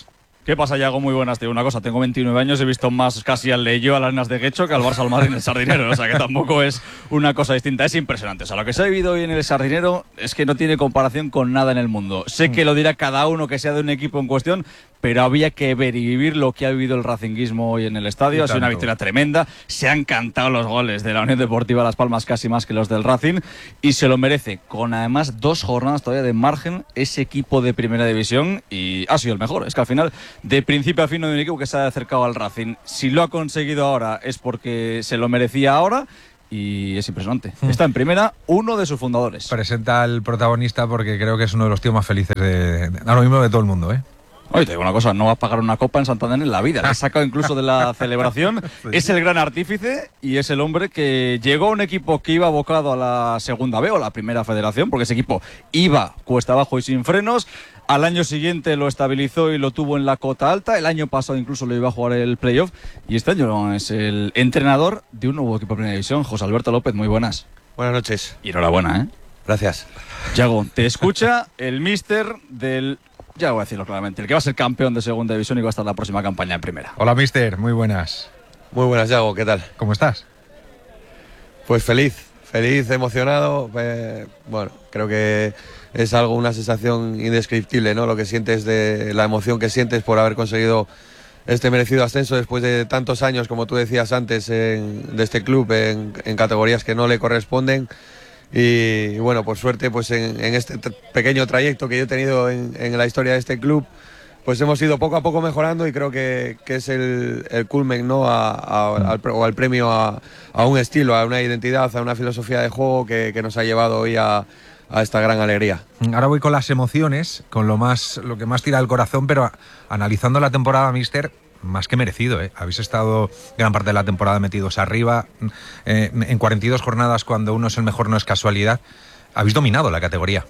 ¿Qué pasa, Yago? Muy buenas, tío. Una cosa, tengo veintinueve años, he visto más casi al Leyo, a las Nas de Guecho, que al Barça al Madrid en el Sardinero. O sea, que tampoco es una cosa distinta. Es impresionante. O sea, lo que se ha vivido hoy en el Sardinero es que no tiene comparación con nada en el mundo. Sé que lo dirá cada uno que sea de un equipo en cuestión, pero había que ver y vivir lo que ha vivido el racinguismo hoy en el estadio. Ha sido una victoria tremenda. Se han cantado los goles de la Unión Deportiva Las Palmas casi más que los del Racing, y se lo merece, con además dos jornadas todavía de margen ese equipo de primera división, y ha sido el mejor. Es que al final, de principio a fin, no hay un equipo que se haya acercado al Racing. Si lo ha conseguido ahora es porque se lo merecía ahora, y es impresionante. Está en primera uno de sus fundadores. Presenta al protagonista porque creo que es uno de los tíos más felices de, de, ahora mismo de todo el mundo, ¿eh? Oye, te digo una cosa, no vas a pagar una copa en Santander en la vida. Le has sacado incluso de la celebración. Sí. Es el gran artífice y es el hombre que llegó a un equipo que iba abocado a la segunda B o la primera federación, porque ese equipo iba cuesta abajo y sin frenos. Al año siguiente lo estabilizó y lo tuvo en la cota alta. El año pasado incluso lo iba a jugar el playoff. Y este año es el entrenador de un nuevo equipo de primera división, José Alberto López. Muy buenas. Buenas noches. Y enhorabuena, ¿eh? Gracias. Yago, te escucha el míster del... Ya voy a decirlo claramente, el que va a ser campeón de segunda división y va a estar la próxima campaña en primera. Hola, mister, muy buenas. Muy buenas, Yago, ¿qué tal? ¿Cómo estás? Pues feliz, feliz, emocionado. Eh, bueno, creo que es algo, una sensación indescriptible, ¿no? Lo que sientes, de la emoción que sientes por haber conseguido este merecido ascenso después de tantos años, como tú decías antes, en, de este club en, en categorías que no le corresponden. Y, y bueno, por suerte, pues en, en este pequeño trayecto que yo he tenido en, en la historia de este club, pues hemos ido poco a poco mejorando, y creo que, que es el, el culmen, ¿no? a, a, al, o al premio a, a un estilo, a una identidad, a una filosofía de juego que, que nos ha llevado hoy a, a esta gran alegría. Ahora voy con las emociones, con lo más lo que más tira el corazón, pero a, analizando la temporada, mister, más que merecido, ¿eh? Habéis estado gran parte de la temporada metidos arriba, eh, en cuarenta y dos jornadas, cuando uno es el mejor no es casualidad. Habéis dominado la categoría.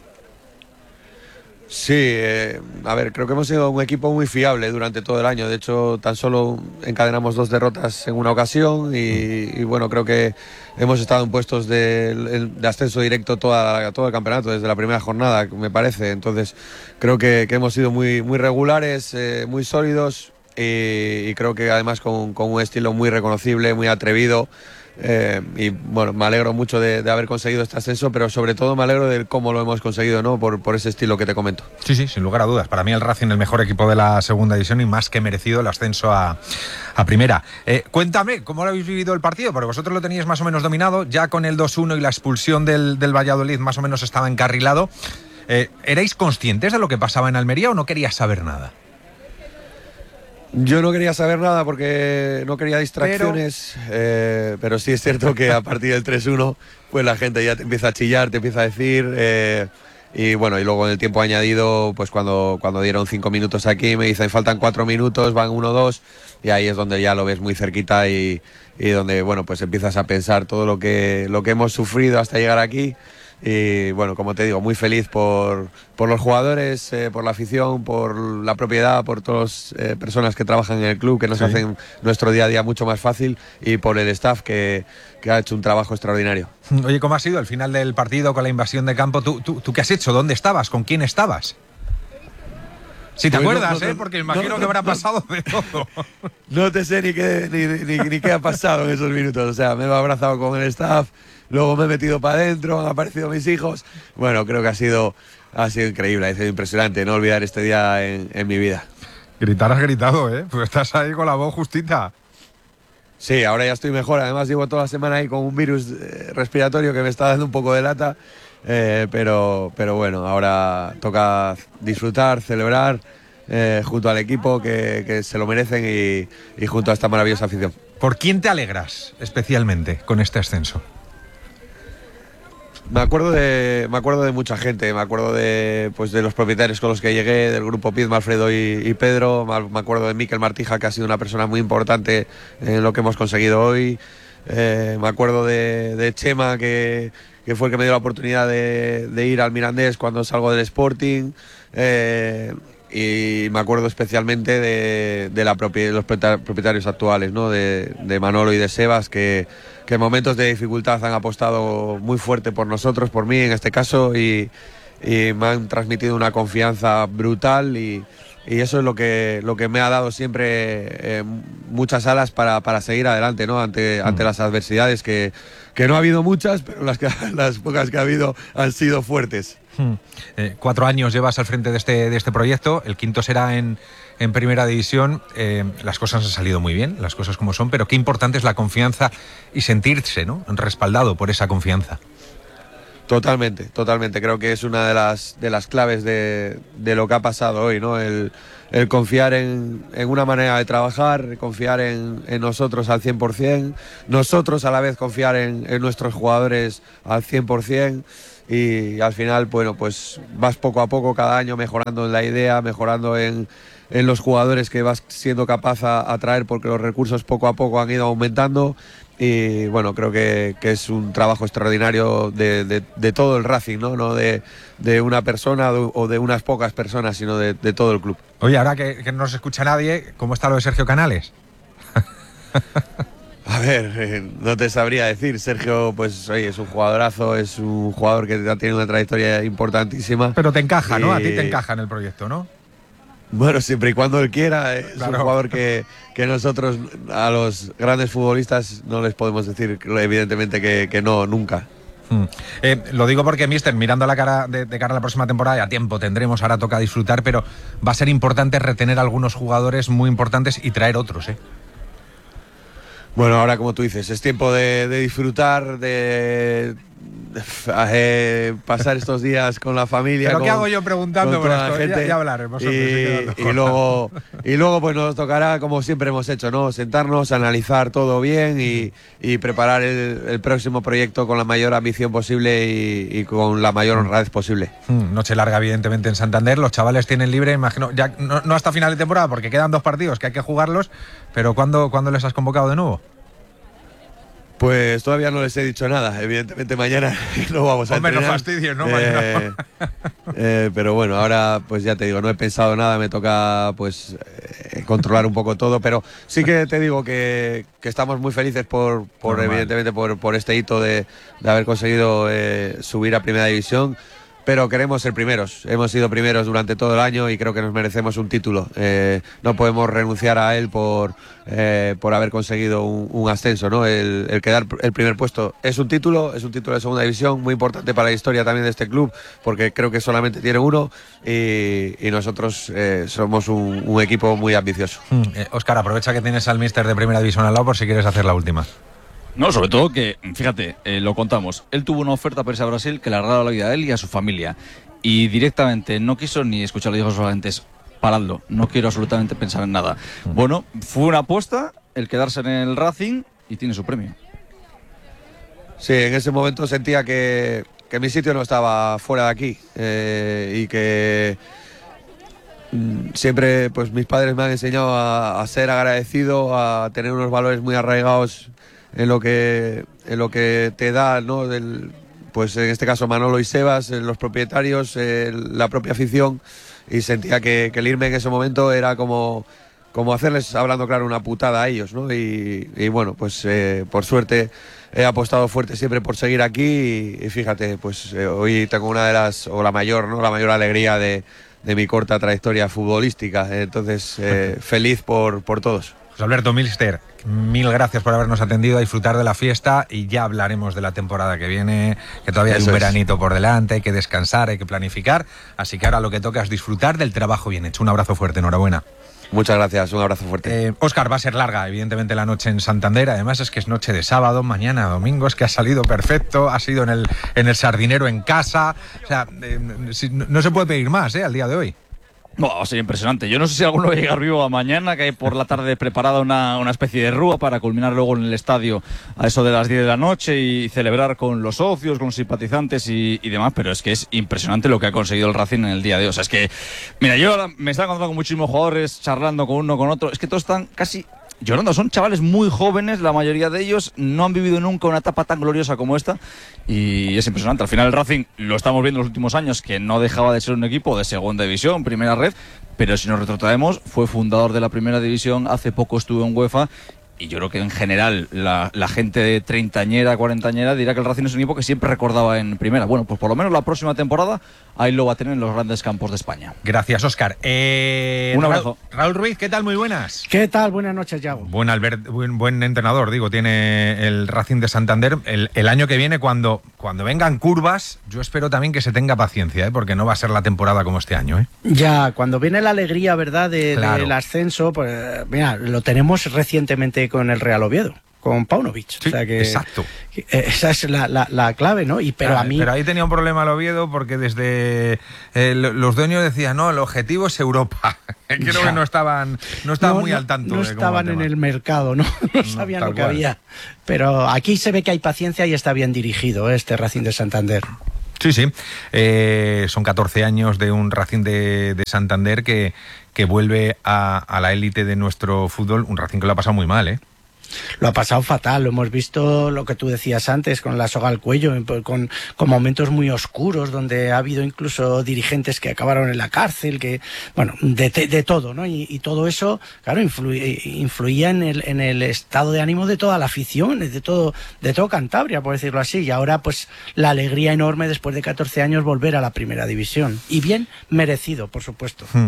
Sí, eh, a ver, creo que hemos sido un equipo muy fiable durante todo el año. De hecho, tan solo encadenamos dos derrotas en una ocasión y, y bueno, creo que hemos estado en puestos de, de ascenso directo toda, todo el campeonato, desde la primera jornada, me parece. Entonces, creo que, que hemos sido muy, muy regulares, eh, muy sólidos. Y, y creo que además con, con un estilo muy reconocible, muy atrevido, eh, y bueno, me alegro mucho de, de haber conseguido este ascenso, pero sobre todo me alegro de cómo lo hemos conseguido, ¿no? Por, por ese estilo que te comento. Sí, sí, sin lugar a dudas. Para mí el Racing el mejor equipo de la segunda división y más que merecido el ascenso a, a primera. Eh, cuéntame, ¿cómo lo habéis vivido el partido? Porque vosotros lo teníais más o menos dominado, ya con el dos uno y la expulsión del, del Valladolid más o menos estaba encarrilado. Eh, ¿Erais conscientes de lo que pasaba en Almería o no querías saber nada? Yo no quería saber nada porque no quería distracciones, pero, eh, pero sí es cierto que a partir del tres uno pues la gente ya te empieza a chillar, te empieza a decir, eh, y bueno, y luego en el tiempo añadido, pues cuando, cuando dieron cinco minutos aquí me dicen faltan cuatro minutos, van uno dos, y ahí es donde ya lo ves muy cerquita y, y donde, bueno, pues empiezas a pensar todo lo que, lo que hemos sufrido hasta llegar aquí. Y bueno, como te digo, muy feliz por, por los jugadores, eh, por la afición, por la propiedad, por todas las eh, personas que trabajan en el club, que nos sí. hacen nuestro día a día mucho más fácil, y por el staff que, que ha hecho un trabajo extraordinario. Oye, ¿cómo ha sido el final del partido con la invasión de campo? ¿Tú, tú, tú qué has hecho? ¿Dónde estabas? ¿Con quién estabas? Si te pues acuerdas, no, no, ¿eh? Porque imagino no, no, que habrá pasado de todo. No te sé ni qué, ni, ni, ni qué ha pasado en esos minutos. O sea, me he abrazado con el staff, luego me he metido para adentro, han aparecido mis hijos. Bueno, creo que ha sido, ha sido increíble, ha sido impresionante no olvidar este día en, en mi vida. Gritar has gritado, ¿eh? Pues estás ahí con la voz justita. Sí, ahora ya estoy mejor. Además llevo toda la semana ahí con un virus respiratorio que me está dando un poco de lata. Eh, pero, pero bueno, ahora toca disfrutar, celebrar eh, junto al equipo que, que se lo merecen y, y junto a esta maravillosa afición. ¿Por quién te alegras especialmente con este ascenso? Me acuerdo de, me acuerdo de mucha gente, me acuerdo de, pues de los propietarios con los que llegué, del grupo Pizma, Alfredo y, y Pedro, me acuerdo de Miquel Martija, que ha sido una persona muy importante en lo que hemos conseguido hoy, eh, me acuerdo de, de Chema, que que fue el que me dio la oportunidad de, de ir al Mirandés cuando salgo del Sporting, eh, y me acuerdo especialmente de, de, la propiedad, de los propietarios actuales, ¿no? de, de Manolo y de Sebas, que, que en momentos de dificultad han apostado muy fuerte por nosotros, por mí en este caso, y, y me han transmitido una confianza brutal, y, y eso es lo que, lo que me ha dado siempre eh, muchas alas para, para seguir adelante, ¿no? Ante, mm. ante las adversidades, que, que no ha habido muchas, pero las, que, las pocas que ha habido han sido fuertes. Hmm. Eh, cuatro años llevas al frente de este, de este proyecto, el quinto será en, en Primera División. Eh, las cosas han salido muy bien, las cosas como son, pero qué importante es la confianza y sentirse, ¿no?, respaldado por esa confianza. Totalmente, totalmente. Creo que es una de las, de las claves de, de lo que ha pasado hoy, ¿no? El, el confiar en, en una manera de trabajar, confiar en, en nosotros al cien por cien, nosotros a la vez confiar en, en nuestros jugadores al cien por cien. Y al final, bueno, pues vas poco a poco cada año mejorando en la idea, mejorando en, en los jugadores que vas siendo capaz a, a traer, porque los recursos poco a poco han ido aumentando. Y bueno, creo que, que es un trabajo extraordinario de, de, de todo el Racing, no, no de, de una persona o de unas pocas personas, sino de, de todo el club. Oye, ahora que, que no se escucha nadie, ¿cómo está lo de Sergio Canales? A ver, eh, no te sabría decir. Sergio, pues oye, es un jugadorazo, es un jugador que ha tenido una trayectoria importantísima. Pero te encaja, y... ¿no? A ti te encaja en el proyecto, ¿no? Bueno, siempre y cuando él quiera. Es claro. Un jugador que, que nosotros, a los grandes futbolistas, no les podemos decir, evidentemente, que, que no, nunca. Hmm. Eh, lo digo porque, mister, mirando la cara de, de cara a la próxima temporada, ya tiempo tendremos, ahora toca disfrutar, pero va a ser importante retener algunos jugadores muy importantes y traer otros, ¿eh? Bueno, ahora como tú dices, es tiempo de, de disfrutar, de, de eh, pasar estos días con la familia. ¿Pero con, qué hago yo preguntando por esto? Gente, ya, ya hablaremos. Y, y, luego, y luego pues nos tocará, como siempre hemos hecho, ¿no? Sentarnos, analizar todo bien y, y preparar el, el próximo proyecto con la mayor ambición posible y, y con la mayor honradez posible. Hmm, noche larga, evidentemente, en Santander. Los chavales tienen libre, imagino, ya no, no hasta final de temporada, porque quedan dos partidos que hay que jugarlos, pero ¿cuándo, ¿cuándo les has convocado de nuevo? Pues todavía no les he dicho nada. Evidentemente mañana no vamos a Hombre, entrenar. no fastidies, ¿no? Eh, eh, pero bueno, ahora pues ya te digo, no he pensado nada, me toca pues eh, controlar un poco todo, pero sí que te digo que, que estamos muy felices por, por evidentemente por, por este hito de, de haber conseguido eh, subir a Primera División. Pero queremos ser primeros, hemos sido primeros durante todo el año y creo que nos merecemos un título. Eh, no podemos renunciar a él por, eh, por haber conseguido un, un ascenso, ¿no? El, el quedar el primer puesto es un título, es un título de segunda división, muy importante para la historia también de este club, porque creo que solamente tiene uno y, y nosotros eh, somos un, un equipo muy ambicioso. Mm, eh, Óscar, aprovecha que tienes al míster de Primera División al lado por si quieres hacer la última. No, sobre todo que, fíjate, eh, lo contamos. Él tuvo una oferta para irse a Brasil que le arreglaba la vida a él y a su familia. Y directamente no quiso ni escucharlo, dijo solamente es paradlo, no quiero absolutamente pensar en nada. Mm. Bueno, fue una apuesta el quedarse en el Racing y tiene su premio. Sí, en ese momento sentía que, que mi sitio no estaba fuera de aquí eh, y que mm, siempre pues mis padres me han enseñado a, a ser agradecido, a tener unos valores muy arraigados en lo que en lo que te da, ¿no? Del, pues en este caso Manolo y Sebas, los propietarios, eh, la propia afición, y sentía que, que el irme en ese momento era como, como hacerles, hablando claro, una putada a ellos, ¿no? Y, y bueno, pues eh, por suerte he apostado fuerte siempre por seguir aquí y, y fíjate, pues eh, hoy tengo una de las, o la mayor, ¿no? La mayor alegría de, de mi corta trayectoria futbolística, entonces eh, feliz por, por todos. José Alberto, míster, mil gracias por habernos atendido, a disfrutar de la fiesta y ya hablaremos de la temporada que viene, que todavía Eso hay un veranito es. por delante, hay que descansar, hay que planificar, así que ahora lo que toca es disfrutar del trabajo bien hecho. Un abrazo fuerte, enhorabuena. Muchas gracias, un abrazo fuerte. Eh, Óscar, va a ser larga, evidentemente, la noche en Santander, además es que es noche de sábado, mañana domingo, es que ha salido perfecto, ha sido en el, en el Sardinero en casa, o sea, eh, no se puede pedir más, ¿eh? Al día de hoy. No, va a ser impresionante. Yo no sé si alguno va a llegar vivo a mañana, que hay por la tarde preparada una, una especie de rúa para culminar luego en el estadio a eso de las diez de la noche y celebrar con los socios, con los simpatizantes y, y demás, pero es que es impresionante lo que ha conseguido el Racing en el día de hoy. O sea, es que, mira, yo ahora me estaba encontrando con muchísimos jugadores, charlando con uno, con otro, es que todos están casi llorando, son chavales muy jóvenes, la mayoría de ellos no han vivido nunca una etapa tan gloriosa como esta y es impresionante. Al final el Racing lo estamos viendo en los últimos años, que no dejaba de ser un equipo de segunda división, primera red, pero si nos retrotraemos, fue fundador de la primera división, hace poco estuvo en UEFA y yo creo que en general la, la gente de treintañera, cuarentañera dirá que el Racing es un equipo que siempre recordaba en primera. Bueno, pues por lo menos la próxima temporada ahí lo va a tener en los grandes campos de España. Gracias, Óscar. Eh, un abrazo. Raúl, Raúl Ruiz, ¿qué tal? Muy buenas. ¿Qué tal? Buenas noches, Yago. Buen, Albert, buen, buen entrenador, digo, tiene el Racing de Santander. El, el año que viene, cuando, cuando vengan curvas, yo espero también que se tenga paciencia, ¿eh? Porque no va a ser la temporada como este año. ¿eh? Ya, cuando viene la alegría, ¿verdad?, de, Claro. del ascenso, pues mira, lo tenemos recientemente con el Real Oviedo, con Paunovic. Sí, o sea que, exacto. que esa es la, la, la clave, ¿no? Y pero Ah, a mí... pero ahí tenía un problema el Oviedo porque desde eh, los dueños decían, no, el objetivo es Europa. Creo Ya. que no estaban, no estaban no, muy no, al tanto. No de cómo estaban va el en tema. el mercado, ¿no? No sabían tal lo que cual. había. Pero aquí se ve que hay paciencia y está bien dirigido, ¿eh? Este Racing de Santander. Sí, sí. Eh, son catorce años de un Racing de, de Santander que, que vuelve a, a la élite de nuestro fútbol. Un Racing que lo ha pasado muy mal, ¿eh? Lo ha pasado fatal, lo hemos visto, lo que tú decías antes, con la soga al cuello, con, con momentos muy oscuros, donde ha habido incluso dirigentes que acabaron en la cárcel, que, bueno, de, de todo, ¿no? Y, y todo eso, claro, influía, influía en el, en el estado de ánimo de toda la afición, de todo, de todo Cantabria, por decirlo así, y ahora, pues, la alegría enorme después de catorce años volver a la primera división. Y bien merecido, por supuesto. Hmm.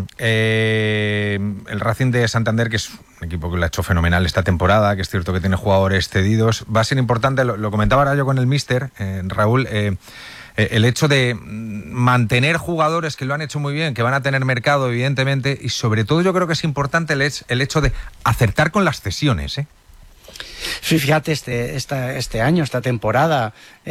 Eh, el Racing de Santander, que es un equipo que lo ha hecho fenomenal esta temporada, que es cierto que tiene jugadores cedidos, va a ser importante, lo, lo comentaba ahora yo con el míster, eh, Raúl, eh, eh, el hecho de mantener jugadores que lo han hecho muy bien, que van a tener mercado, evidentemente, y sobre todo yo creo que es importante el, el hecho de acertar con las cesiones, ¿eh? Sí, fíjate, este, esta, este año, esta temporada,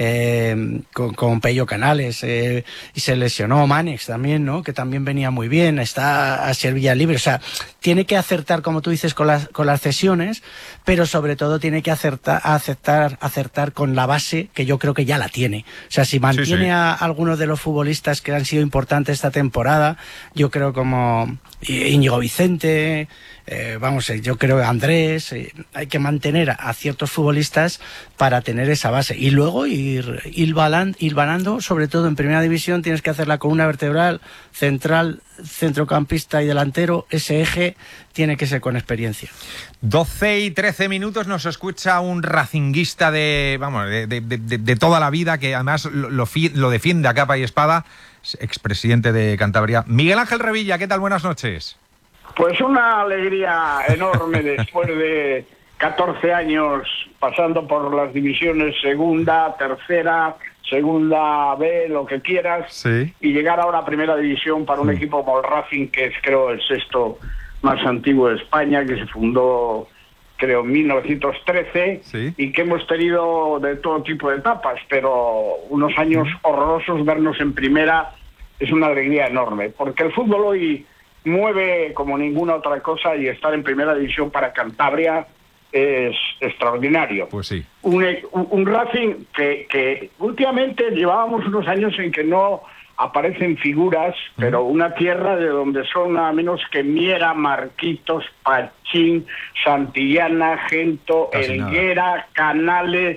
eh, con, con Pello Canales, eh, y se lesionó Manex también, ¿no? Que también venía muy bien, está a Sevilla libre, o sea, tiene que acertar, como tú dices, con las, con las cesiones, pero sobre todo tiene que acertar, acertar, acertar con la base, que yo creo que ya la tiene. O sea, si mantiene sí, sí. a algunos de los futbolistas que han sido importantes esta temporada, yo creo como Íñigo Vicente, eh, vamos, yo creo que Andrés, eh, hay que mantener a, a ciertos futbolistas para tener esa base. Y luego ir, ir, balan, ir balando, sobre todo en primera división, tienes que hacer la columna vertebral, central, centrocampista y delantero. Ese eje tiene que ser con experiencia. doce y trece minutos, nos escucha un racinguista de, vamos, de, de, de, de toda la vida, que además lo, lo, lo defiende a capa y espada, expresidente de Cantabria. Miguel Ángel Revilla, ¿qué tal? Buenas noches. Pues una alegría enorme después de catorce años pasando por las divisiones segunda, tercera, segunda B, lo que quieras, sí. y llegar ahora a primera división para un sí. equipo como el Racing, que es creo el sexto más antiguo de España, que se fundó creo en mil novecientos trece, sí. y que hemos tenido de todo tipo de etapas, pero unos años horrorosos. Vernos en primera es una alegría enorme, porque el fútbol hoy mueve como ninguna otra cosa, y estar en primera división para Cantabria es extraordinario. Pues sí. Un, un, un Racing que, que últimamente llevábamos unos años en que no aparecen figuras, uh-huh. pero una tierra de donde son nada menos que Miera, Marquitos, Pachín, Santillana, Gento, Casi Elguera, nada. Canales,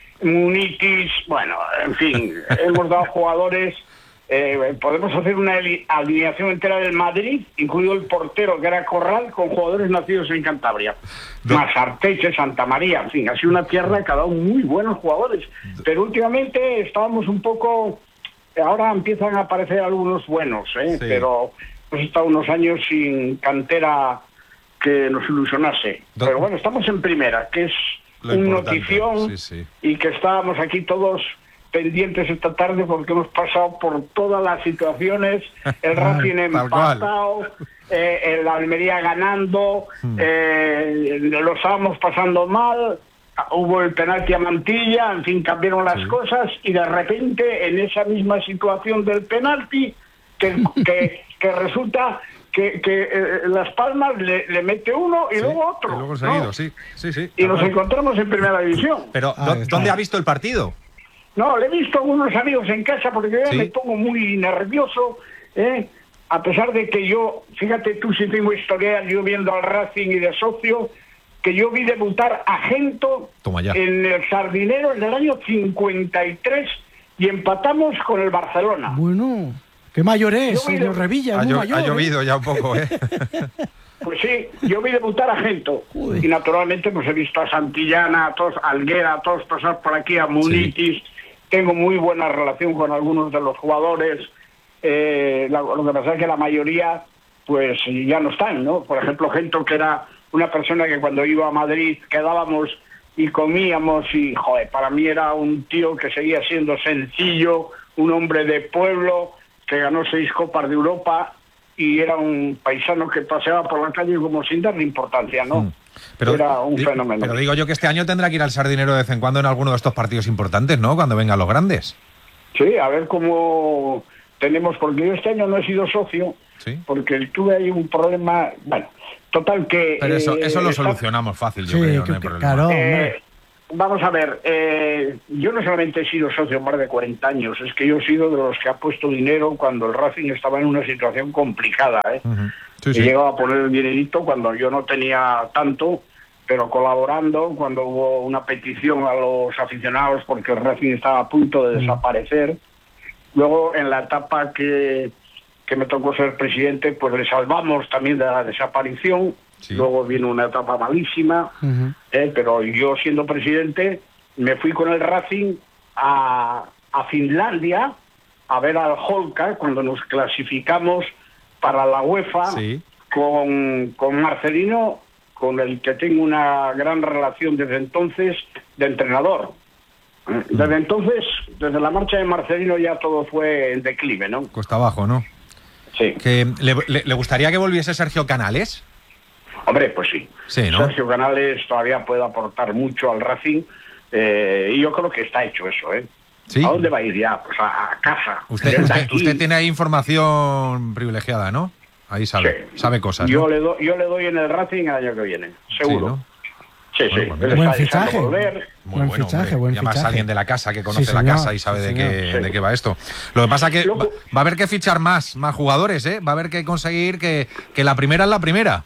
Munitis, bueno, en fin, hemos dado jugadores. Eh, podemos hacer una alineación entera del Madrid, incluido el portero que era Corral, con jugadores nacidos en Cantabria. Do... Más Arteche, Santa María, en fin, ha sido una tierra que ha dado muy buenos jugadores. Do... Pero últimamente estábamos un poco... Ahora empiezan a aparecer algunos buenos, ¿eh? Sí. Pero hemos estado unos años sin cantera que nos ilusionase. Do... Pero bueno, estamos en primera, que es Lo un importante. notición, sí, sí. y que estábamos aquí todos pendientes esta tarde porque hemos pasado por todas las situaciones, el Racing empatado, eh, el Almería ganando, hmm. eh, lo estábamos pasando mal, hubo el penalti a Mantilla, en fin, cambiaron las sí. cosas, y de repente en esa misma situación del penalti, que, que, que resulta que, que eh, Las Palmas le, le mete uno y sí, luego otro. Y luego seguido, ¿no? sí, sí, sí. Y nos encontramos en primera división. Pero, ah, ¿dónde ha visto el partido? No, le he visto a algunos amigos en casa porque yo ¿Sí? me pongo muy nervioso, ¿eh? A pesar de que yo, fíjate tú si tengo historial, yo viendo al Racing y de socio, que yo vi debutar a Gento en el Sardinero en el año cincuenta y tres y empatamos con el Barcelona. Bueno, qué mayor es, señor Revilla, ha, muy llo mayor, ha llovido ¿eh? ya un poco, ¿eh? Pues sí, yo vi debutar a Gento. Y naturalmente pues he visto a Santillana, a todos, a Alguera, a todos pasar por aquí, a Munitis. Sí. Tengo muy buena relación con algunos de los jugadores. Eh, lo, lo que pasa es que la mayoría pues ya no están, ¿no? Por ejemplo, Gento, que era una persona que cuando iba a Madrid quedábamos y comíamos y, joder, para mí era un tío que seguía siendo sencillo, un hombre de pueblo, que ganó seis Copas de Europa y era un paisano que paseaba por la calle como sin darle importancia, ¿no? Mm. Pero, era un fenómeno. Pero digo yo que este año tendrá que ir al Sardinero de vez en cuando en alguno de estos partidos importantes, ¿no? Cuando vengan los grandes. Sí, a ver cómo tenemos, porque yo este año no he sido socio, ¿sí? Porque tuve ahí un problema, bueno, total que... Pero eso, eh, eso lo está... solucionamos fácil, yo sí, creo, que, no hay que, problema. Claro, eh, vamos a ver, eh, yo no solamente he sido socio más de cuarenta años, es que yo he sido de los que ha puesto dinero cuando el Racing estaba en una situación complicada, ¿eh? Uh-huh. Sí, sí. He llegado a poner el dinerito cuando yo no tenía tanto, pero colaborando cuando hubo una petición a los aficionados porque el Racing estaba a punto de desaparecer. Luego, en la etapa que, que me tocó ser presidente, pues le salvamos también de la desaparición. Sí. Luego vino una etapa malísima, uh-huh. eh, pero yo siendo presidente me fui con el Racing a, a Finlandia a ver al Holka cuando nos clasificamos para la UEFA, sí. con, con Marcelino, con el que tengo una gran relación desde entonces de entrenador. Desde entonces, desde la marcha de Marcelino ya todo fue en declive, ¿no? Cuesta abajo, ¿no? Sí. Que, ¿le, le, ¿Le gustaría que volviese Sergio Canales? Hombre, pues sí. Sí, ¿no? Sergio Canales todavía puede aportar mucho al Racing eh, y yo creo que está hecho eso, ¿eh? ¿Sí? ¿A dónde va a ir ya? Pues a, a casa. Usted, usted, usted tiene ahí información privilegiada, ¿no? Ahí sabe, sí. sabe cosas, yo ¿no? Le do, yo le doy en el Racing el año que viene, seguro. Sí, ¿no? Sí, sí. Bueno, pues buen fichaje. Muy buen bueno, fichaje, hombre. buen Y además fichaje. alguien de la casa que conoce Sí, la señor. casa y sabe Sí, de, señor. qué, Sí. de qué va esto. Lo que pasa es que va, va a haber que fichar más, más jugadores, ¿eh? Va a haber que conseguir que, que la primera es la primera.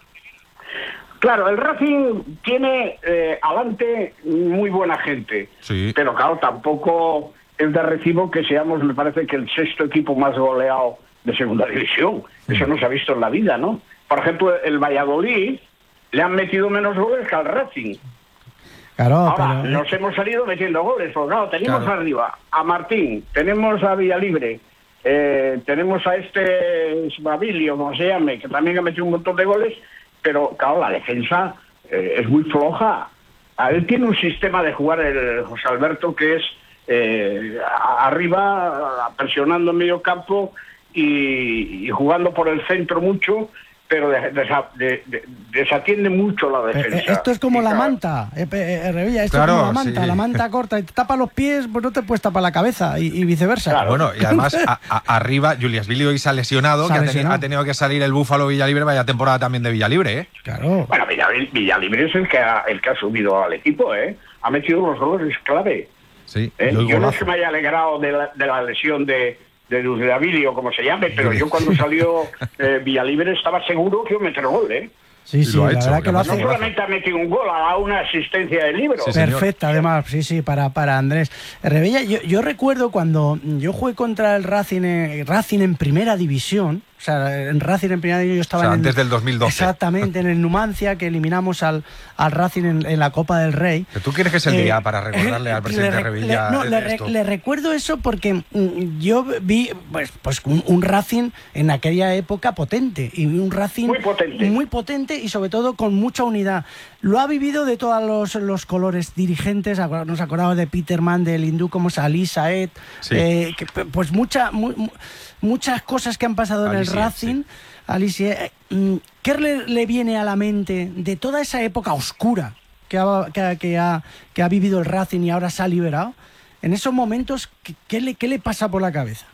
Claro, el Racing tiene eh, adelante muy buena gente, sí. pero claro, tampoco es de recibo que seamos, me parece que el sexto equipo más goleado de segunda división. Eso no se ha visto en la vida, ¿no? Por ejemplo, el Valladolid le han metido menos goles que al Racing. Claro, Ahora, pero... nos hemos salido metiendo goles, porque claro, tenemos Claro. arriba a Martín, tenemos a Villalibre, eh, tenemos a este Babilio, como se llame, que también ha metido un montón de goles, pero claro, la defensa eh, es muy floja. A él tiene un sistema de jugar el José Alberto que es eh, a- arriba, presionando en medio campo y, y jugando por el centro mucho, pero de- desa- de- de- desatiende mucho la Eh, defensa. eh, Esto es como Y la claro, manta, eh, eh, eh, Revilla, esto Claro, es como la manta, sí. la manta corta y te tapa los pies, pues no te puedes tapar la cabeza y, y viceversa. Bueno, y además a- a- arriba Julius Billy hoy se ha lesionado, Se ha que ha, teni- lesionado. ha tenido que salir el Búfalo Villalibre, vaya temporada también de Villalibre, ¿eh? Claro. Bueno, Villalibre, Villalibre es el que, ha, el que ha subido al equipo, ¿eh? Ha metido los goles clave. Sí, ¿eh? y hoy Yo no es golazo. que me haya alegrado de la, de la lesión de, de Dudabilio, como se llame, pero yo cuando salió eh, Villalibre estaba seguro que iba a meter gol, ¿eh? Sí, sí, la verdad que lo No hace solamente ha metido un gol, ha dado una asistencia de libro. perfecta, además, sí, sí, para, para Andrés. Revilla, yo, yo recuerdo cuando yo jugué contra el Racing, eh, Racing en primera división, o sea, en Racing en primera división yo estaba O sea, en el- antes del dos mil doce. Exactamente, en el Numancia, que eliminamos al, al Racing en, en la Copa del Rey. ¿Tú quieres que es el Eh, día para recordarle al presidente le, re- Revilla le- no, le, re- esto? le recuerdo eso porque mm, yo vi pues, pues un, un Racing en aquella época potente y un Racing Muy potente. muy potente y sobre todo con mucha unidad. Lo ha vivido de todos los, los colores dirigentes, acu- nos acordamos de Peterman, del hindú como Salí, Saed, Sí. eh, que, pues mucha, mu- mu- muchas cosas que han pasado en el Alicia, Racing. Alicia, eh, mm, ¿qué le, le viene a la mente de toda esa época oscura que ha, que, ha, que ha- que ha vivido el Racing y ahora se ha liberado? En esos momentos, ¿qué, qué le, qué le pasa por la cabeza?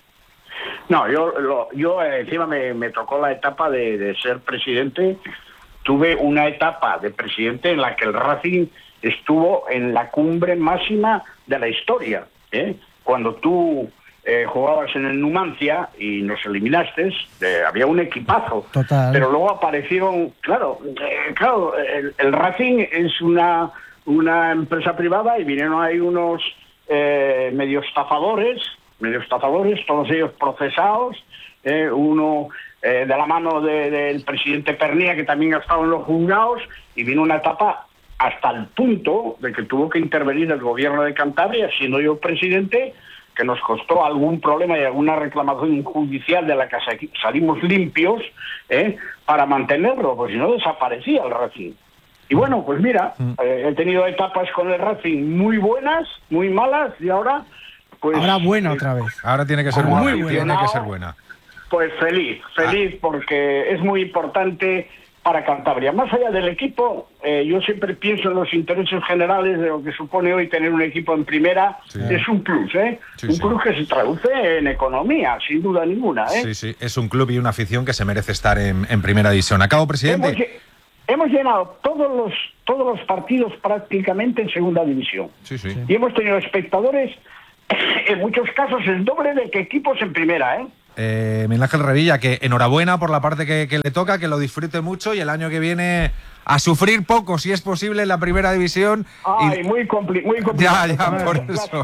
No, yo, lo- yo eh, encima me, me tocó la etapa de, de ser presidente. Tuve una etapa de presidente en la que el Racing estuvo en la cumbre máxima de la historia, ¿eh? Cuando tú eh, jugabas en el Numancia y nos eliminaste, eh, había un equipazo. Total. Pero luego aparecieron, claro, eh, claro, el, el Racing es una, una empresa privada y vinieron ahí unos eh, medio estafadores, medio estafadores, todos ellos procesados, eh, uno eh, de la mano de, del presidente Pernía, que también ha estado en los juzgados, y vino una etapa hasta el punto de que tuvo que intervenir el gobierno de Cantabria, siendo yo presidente, que nos costó algún problema y alguna reclamación judicial de la que salimos limpios, ¿eh? para mantenerlo, pues si no desaparecía el Racing. Y bueno, pues mira, eh, he tenido etapas con el Racing muy buenas, muy malas, y ahora pues ahora buena eh, otra vez. Ahora tiene que ser Como buena, tiene aficionado, que ser buena. Pues feliz, feliz, porque es muy importante para Cantabria. Más allá del equipo, eh, yo siempre pienso en los intereses generales de lo que supone hoy tener un equipo en primera. Sí. Es un plus, ¿eh? Sí, un sí. plus que se traduce en economía, sin duda ninguna, ¿eh? Sí, sí, es un club y una afición que se merece estar en, en primera división. Acabo, presidente. Hemos, lle- hemos llenado todos los todos los partidos prácticamente en segunda división. Sí, sí. Y hemos tenido espectadores, en muchos casos, el doble de que equipos en primera, ¿eh? Eh, Miguel Ángel Revilla, que enhorabuena por la parte que, que le toca, que lo disfrute mucho y el año que viene a sufrir poco, si es posible, en la primera división. Ay, y... muy, compli- muy complicado. Ya, ya, también. por eso.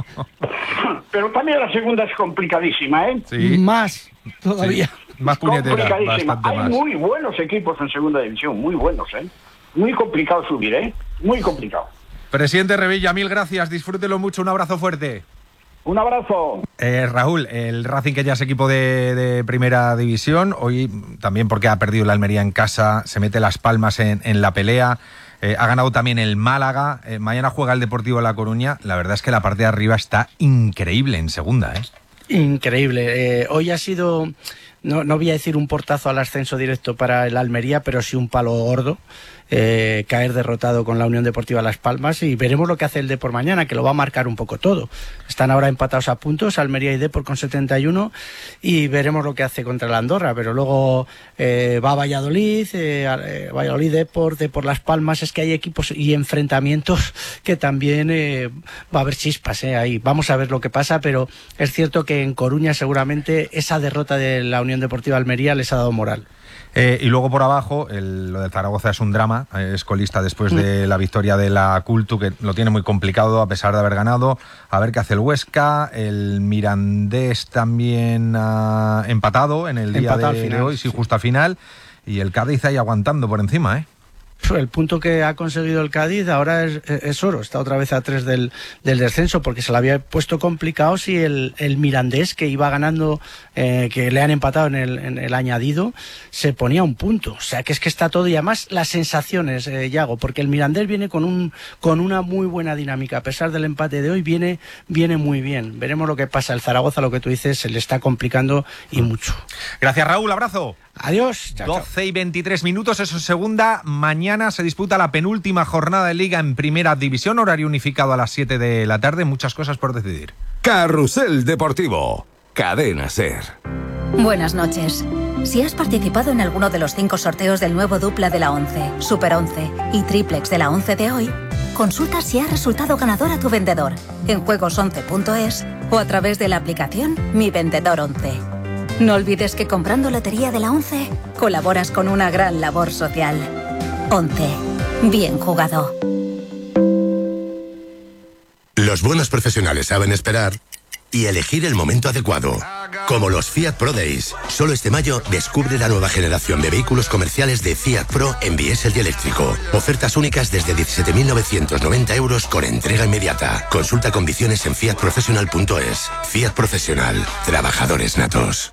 Pero también la segunda es complicadísima, ¿eh? Sí. Más todavía. Sí. Más puñetera, Complicadísima. bastante Hay más. muy buenos equipos en segunda división, muy buenos, ¿eh? Muy complicado subir, ¿eh? Muy complicado. Presidente Revilla, mil gracias, disfrútelo mucho, un abrazo fuerte. Un abrazo. Eh, Raúl, el Racing, que ya es equipo de, de primera división, hoy también porque ha perdido la Almería en casa, se mete Las Palmas en, en la pelea, eh, ha ganado también el Málaga, eh, mañana juega el Deportivo de La Coruña. La verdad es que la parte de arriba está increíble en segunda, ¿eh? Increíble. Eh, hoy ha sido, no, no voy a decir un portazo al ascenso directo para el Almería, pero sí un palo gordo. Eh, caer derrotado con la Unión Deportiva Las Palmas, y veremos lo que hace el Depor mañana, que lo va a marcar un poco todo. Están ahora empatados a puntos, Almería y Depor con setenta y uno, y veremos lo que hace contra la Andorra, pero luego eh, va a Valladolid, eh, Valladolid, Depor, Depor Las Palmas. Es que hay equipos y enfrentamientos que también eh, va a haber chispas, eh, ahí. Vamos a ver lo que pasa, pero es cierto que en Coruña seguramente esa derrota de la Unión Deportiva Almería les ha dado moral. Eh, y luego por abajo, el, lo de Zaragoza es un drama, eh, es colista después de la victoria de la Cultu, que lo tiene muy complicado a pesar de haber ganado. A ver qué hace el Huesca, el Mirandés también ha empatado en el día Empatado de, al final, de hoy, sí, sí. justo al final, y el Cádiz ahí aguantando por encima, ¿eh? El punto que ha conseguido el Cádiz ahora es, es oro, está otra vez a tres del, del descenso, porque se lo había puesto complicado si el, el Mirandés, que iba ganando, eh, que le han empatado en el, en el añadido, se ponía un punto. O sea que es que está todo, y además las sensaciones, eh, Yago, porque el Mirandés viene con un con una muy buena dinámica, a pesar del empate de hoy, viene, viene muy bien. Veremos lo que pasa. El Zaragoza, lo que tú dices, se le está complicando y mucho. Gracias, Raúl, abrazo. Adiós. Chao, chao. doce y veintitrés minutos, eso es segunda. Mañana se disputa la penúltima jornada de Liga en Primera División, horario unificado a las siete de la tarde. Muchas cosas por decidir. Carrusel Deportivo. Cadena SER. Buenas noches. Si has participado en alguno de los cinco sorteos del nuevo dupla de la once, Super once y Triplex de la once de hoy, consulta si ha resultado ganador a tu vendedor en juegos once punto es o a través de la aplicación Mi Vendedor once. No olvides que comprando Lotería de la once colaboras con una gran labor social. once. Bien jugado. Los buenos profesionales saben esperar y elegir el momento adecuado. Como los Fiat Pro Days. Solo este mayo descubre la nueva generación de vehículos comerciales de Fiat Pro en diésel y eléctrico. Ofertas únicas desde diecisiete mil novecientos noventa euros con entrega inmediata. Consulta condiciones en fiat profesional punto es. Fiat Profesional. Trabajadores natos.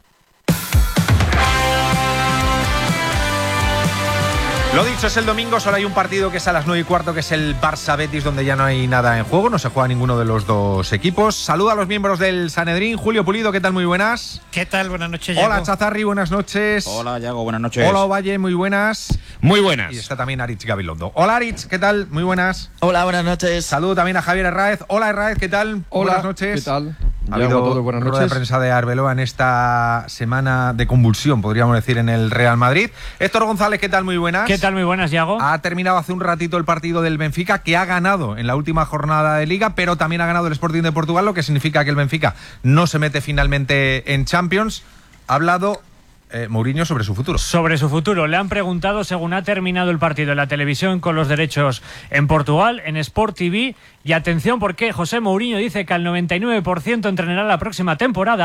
Lo dicho, es el domingo, solo hay un partido que es a las nueve y cuarto, que es el Barça-Betis, donde ya no hay nada en juego, no se juega ninguno de los dos equipos. Saluda a los miembros del Sanedrín. Julio Pulido, ¿qué tal? Muy buenas. ¿Qué tal? Buenas noches, Yago. Hola, Chazarri, buenas noches. Hola, Yago, buenas noches. Hola, Ovalle, muy buenas. Muy buenas. Y está también Aritz Gabilondo. Hola, Aritz, ¿qué tal? Muy buenas. Hola, buenas noches. Saludo también a Javier Herráez. Hola, Herráez, ¿qué tal? Hola, buenas noches. ¿qué tal? Ha Yago, habido a todos, buenas rueda de noches. prensa de Arbeloa en esta semana de convulsión, podríamos decir, en el Real Madrid. Héctor González, ¿qué tal? Muy buenas. ¿Qué tal? Muy buenas, Yago. Ha terminado hace un ratito el partido del Benfica, que ha ganado en la última jornada de Liga, pero también ha ganado el Sporting de Portugal, lo que significa que el Benfica no se mete finalmente en Champions. Ha hablado eh, Mourinho sobre su futuro. Sobre su futuro. Le han preguntado, según ha terminado el partido en la televisión con los derechos en Portugal, en Sport T V. Y atención, porque José Mourinho dice que al noventa y nueve por ciento entrenará la próxima temporada al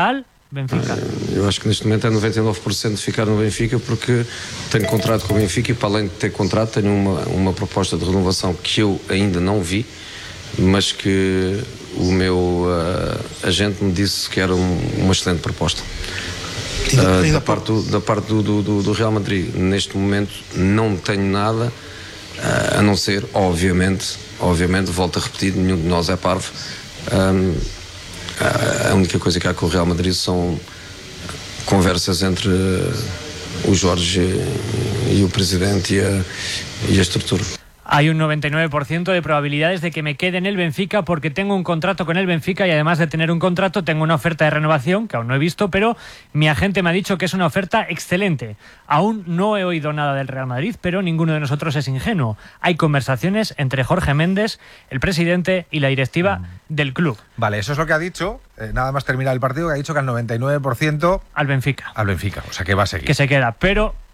Benfica. Eu acho que neste momento é noventa e nove por cento de ficar no Benfica, porque tenho contrato com o Benfica e, para além de ter contrato, tenho uma, uma proposta de renovação que eu ainda não vi, mas que o meu uh, agente me disse que era um, uma excelente proposta. Uh, da parte, do, da parte do, do, do Real Madrid, neste momento não tenho nada, uh, a não ser, obviamente, obviamente, volto a repetir, nenhum de nós é parvo. Um, a única coisa que há com o Real Madrid são conversas entre o Jorge y el presidente y, a, y a estructura. Hay un noventa y nueve por ciento de probabilidades de que me quede en el Benfica porque tengo un contrato con el Benfica y además de tener un contrato tengo una oferta de renovación que aún no he visto, pero mi agente me ha dicho que es una oferta excelente. Aún no he oído nada del Real Madrid, pero ninguno de nosotros es ingenuo. Hay conversaciones entre Jorge Méndez, el presidente y la directiva mm. del club. Vale, eso es lo que ha dicho, eh, nada más terminar el partido, que ha dicho que al noventa y nueve por ciento al Benfica. Al Benfica, o sea que va a seguir. Que se queda, pero